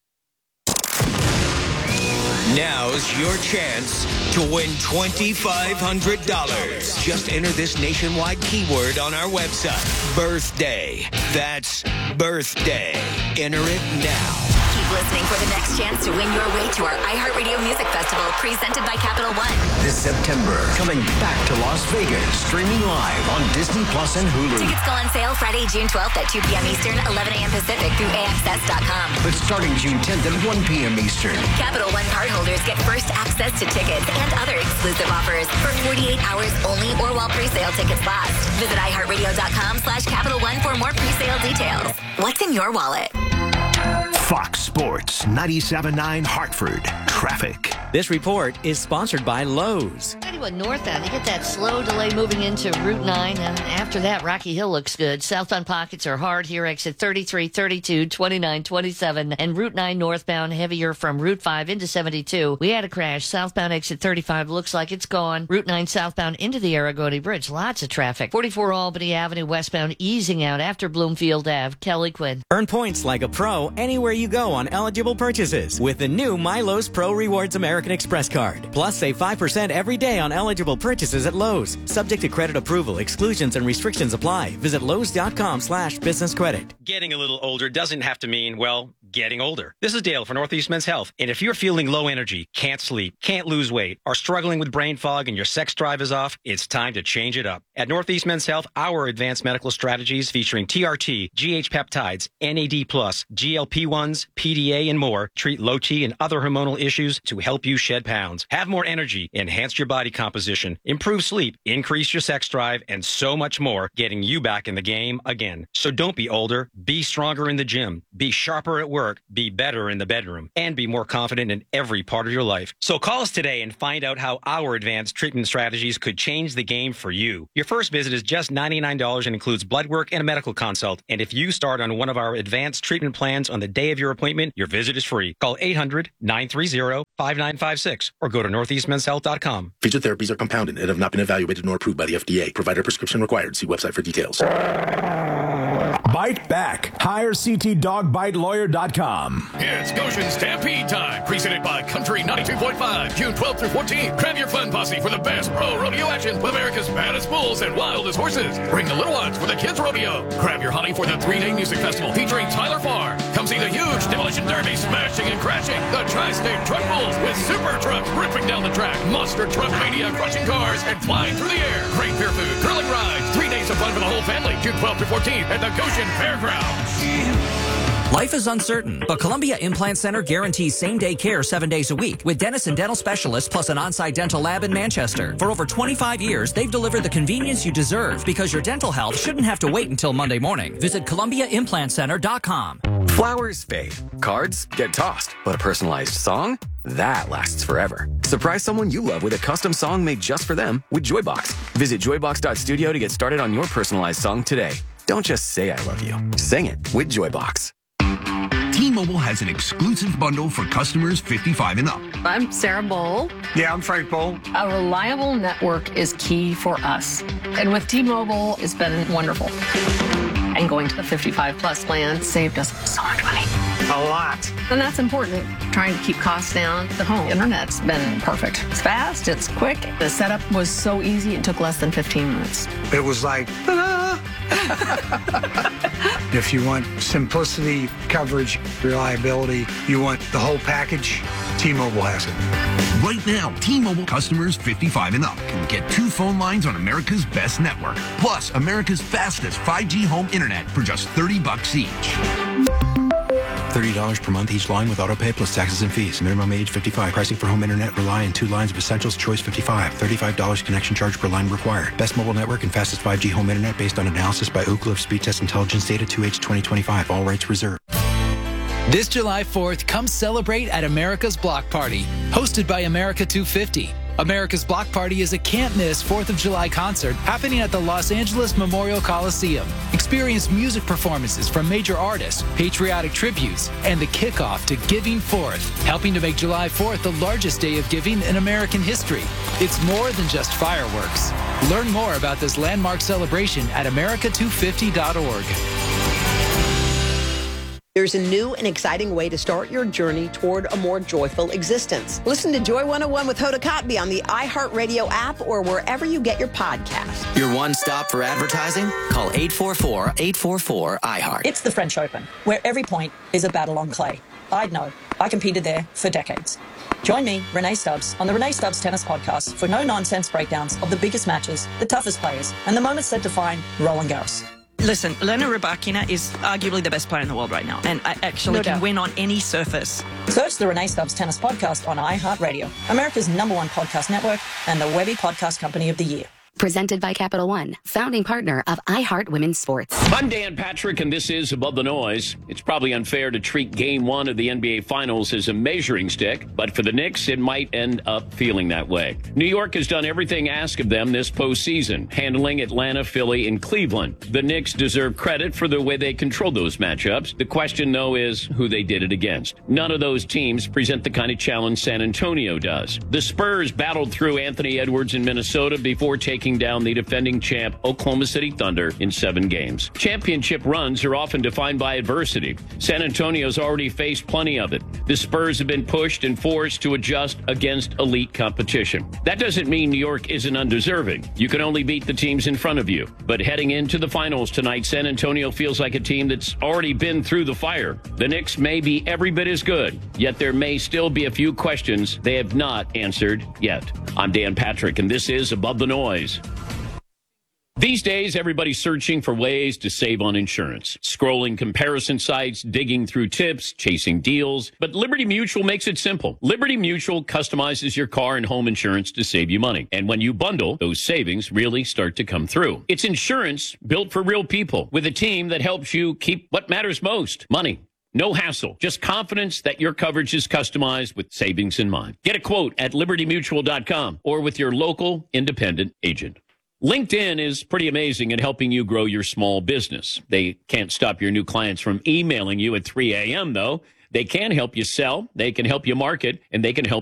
Now's your chance to win twenty-five hundred dollars. Just enter this nationwide keyword on our website. Birthday. That's birthday. Enter it now.
Keep listening for the next chance to win your way to our iHeartRadio Music Festival presented by Capital One.
This September, coming back to Las Vegas, streaming live on Disney Plus and Hulu.
Tickets go on sale Friday, June twelfth at two p.m. Eastern, eleven a.m. Pacific through A X S dot com.
But starting June tenth at one p.m. Eastern.
Capital One cardholders get first access to tickets and other exclusive offers for forty-eight hours only or while pre-sale tickets last. Visit iHeartRadio.com slash Capital One for more pre-sale details. What's in your wallet?
Fox Sports ninety-seven point nine Hartford. Traffic.
This report is sponsored by Lowe's.
you what, northbound, you get that slow delay moving into Route nine, and after that, Rocky Hill looks good. Southbound pockets are hard here, exit thirty-three, thirty-two, twenty-nine, twenty-seven, and Route nine northbound heavier from Route five into seventy-two. We had a crash. Southbound exit thirty-five looks like it's gone. Route nine southbound into the Aragoni Bridge. Lots of traffic. forty-four Albany Avenue westbound easing out after Bloomfield Ave. Kelly Quinn.
Earn points like a pro anywhere you go on eligible purchases with the new Milo's Pro Rewards American Express card. Plus, save five percent every day on eligible purchases at Lowe's. Subject to credit approval, exclusions and restrictions apply. Visit Lowe's.com slash business credit.
Getting a little older doesn't have to mean, well, getting older. This is Dale for Northeast Men's Health. And if you're feeling low energy, can't sleep, can't lose weight, are struggling with brain fog and your sex drive is off, it's time to change it up. At Northeast Men's Health, our advanced medical strategies featuring T R T, G H peptides, N A D plus, G L P ones, P D A, and more treat low T and other hormonal issues to help you shed pounds. Have more energy, enhance your body composition, improve sleep, increase your sex drive, and so much more, getting you back in the game again. So don't be older, be stronger in the gym, be sharper at work, be better in the bedroom, and be more confident in every part of your life. So call us today and find out how our advanced treatment strategies could change the game for you. Your first visit is just ninety-nine dollars and includes blood work and a medical consult. And if you start on one of our advanced treatment plans on the day of your appointment, your visit is free. Call eight hundred, nine three zero, five nine five six or go to northeast men's health dot com.
Featured therapies are compounded and have not been evaluated nor approved by the F D A. Provider prescription required. See website for details.
Bite back. Hire c t dog bite lawyer dot com.
It's Goshen Stampede time, presented by Country ninety-two point five, June twelfth through fourteenth. Grab your fun posse for the best pro rodeo action with America's baddest bulls and wildest horses. Bring the little ones for the kids' rodeo. Grab your honey for the three-day music festival featuring Tyler Farr. Come see the huge demolition derby smashing and crashing. The Tri-State Truck Bulls with super trucks ripping down the track. Monster truck mania crushing cars and flying through the air. Great beer food, curling rides. Three days of fun for the whole family. June twelfth through fourteenth at the Goshen Fairgrounds.
Life is uncertain, but Columbia Implant Center guarantees same-day care seven days a week with dentists and dental specialists plus an on-site dental lab in Manchester. For over twenty-five years, they've delivered the convenience you deserve because your dental health shouldn't have to wait until Monday morning. Visit Columbia Implant Center dot com.
Flowers fade. Cards get tossed. But a personalized song? That lasts forever. Surprise someone you love with a custom song made just for them with Joybox. Visit joybox dot studio to get started on your personalized song today. Don't just say I love you. Sing it with Joybox.
T-Mobile has an exclusive bundle for customers fifty-five and up.
I'm Sarah Bowl.
Yeah, I'm Frank Bowl.
A reliable network is key for us. And with T-Mobile, it's been wonderful. And going to the fifty-five plus plan saved us so much money.
A lot.
And that's important. Trying to keep costs down. The home internet's been perfect. It's fast, it's quick. The setup was so easy, it took less than fifteen minutes.
It was like, ah. If you want simplicity, coverage, reliability, you want the whole package, T-Mobile has it. Right now, T-Mobile customers fifty-five and up can get two phone lines on America's best network, plus America's fastest five G home internet for just thirty bucks each.
thirty dollars per month each line with autopay plus taxes and fees. Minimum age fifty-five. Pricing for home internet rely on two lines of Essentials Choice fifty-five. thirty-five dollars connection charge per line required. Best mobile network and fastest five G home internet based on analysis by Ookla of Speed Test Intelligence Data two H twenty twenty-five. All rights reserved.
This July fourth, come celebrate at America's Block Party, hosted by America two fifty. America's Block Party is a can't-miss fourth of July concert happening at the Los Angeles Memorial Coliseum. Experience music performances from major artists, patriotic tributes, and the kickoff to Giving Forth, helping to make July fourth the largest day of giving in American history. It's more than just fireworks. Learn more about this landmark celebration at america two fifty dot org.
There's a new and exciting way to start your journey toward a more joyful existence. Listen to Joy one oh one with Hoda Kotb on the iHeartRadio app or wherever you get your podcast.
Your one stop for advertising? Call eight four four, eight four four, I heart.
It's the French Open, where every point is a battle on clay. I'd know. I competed there for decades. Join me, Renee Stubbs, on the Renee Stubbs Tennis Podcast for no-nonsense breakdowns of the biggest matches, the toughest players, and the moments that define Roland Garros.
Listen, Elena Rybakina is arguably the best player in the world right now, and I actually
No
can
doubt.
win on any surface.
Search the Renee Stubbs Tennis Podcast on iHeartRadio, America's number one podcast network and the Webby Podcast Company of the Year.
Presented by Capital One, founding partner of iHeart Women's Sports.
I'm Dan Patrick, and this is Above the Noise. It's probably unfair to treat Game one of the N B A Finals as a measuring stick, but for the Knicks, it might end up feeling that way. New York has done everything asked of them this postseason, handling Atlanta, Philly, and Cleveland. The Knicks deserve credit for the way they controlled those matchups. The question, though, is who they did it against. None of those teams present the kind of challenge San Antonio does. The Spurs battled through Anthony Edwards in Minnesota before taking down the defending champ Oklahoma City Thunder in seven games. Championship runs are often defined by adversity. San Antonio's already faced plenty of it. The Spurs have been pushed and forced to adjust against elite competition. That doesn't mean New York isn't undeserving. You can only beat the teams in front of you. But heading into the finals tonight, San Antonio feels like a team that's already been through the fire. The Knicks may be every bit as good, yet there may still be a few questions they have not answered yet. I'm Dan Patrick, and this is Above the Noise. These days, everybody's searching for ways to save on insurance. Scrolling comparison sites, digging through tips, chasing deals. But Liberty Mutual makes it simple. Liberty Mutual customizes your car and home insurance to save you money. And when you bundle, those savings really start to come through. It's insurance built for real people with a team that helps you keep what matters most, money. No hassle, just confidence that your coverage is customized with savings in mind. Get a quote at liberty mutual dot com or with your local independent agent. LinkedIn is pretty amazing at helping you grow your small business. They can't stop your new clients from emailing you at three a.m., though. They can help you sell, they can help you market, and they can help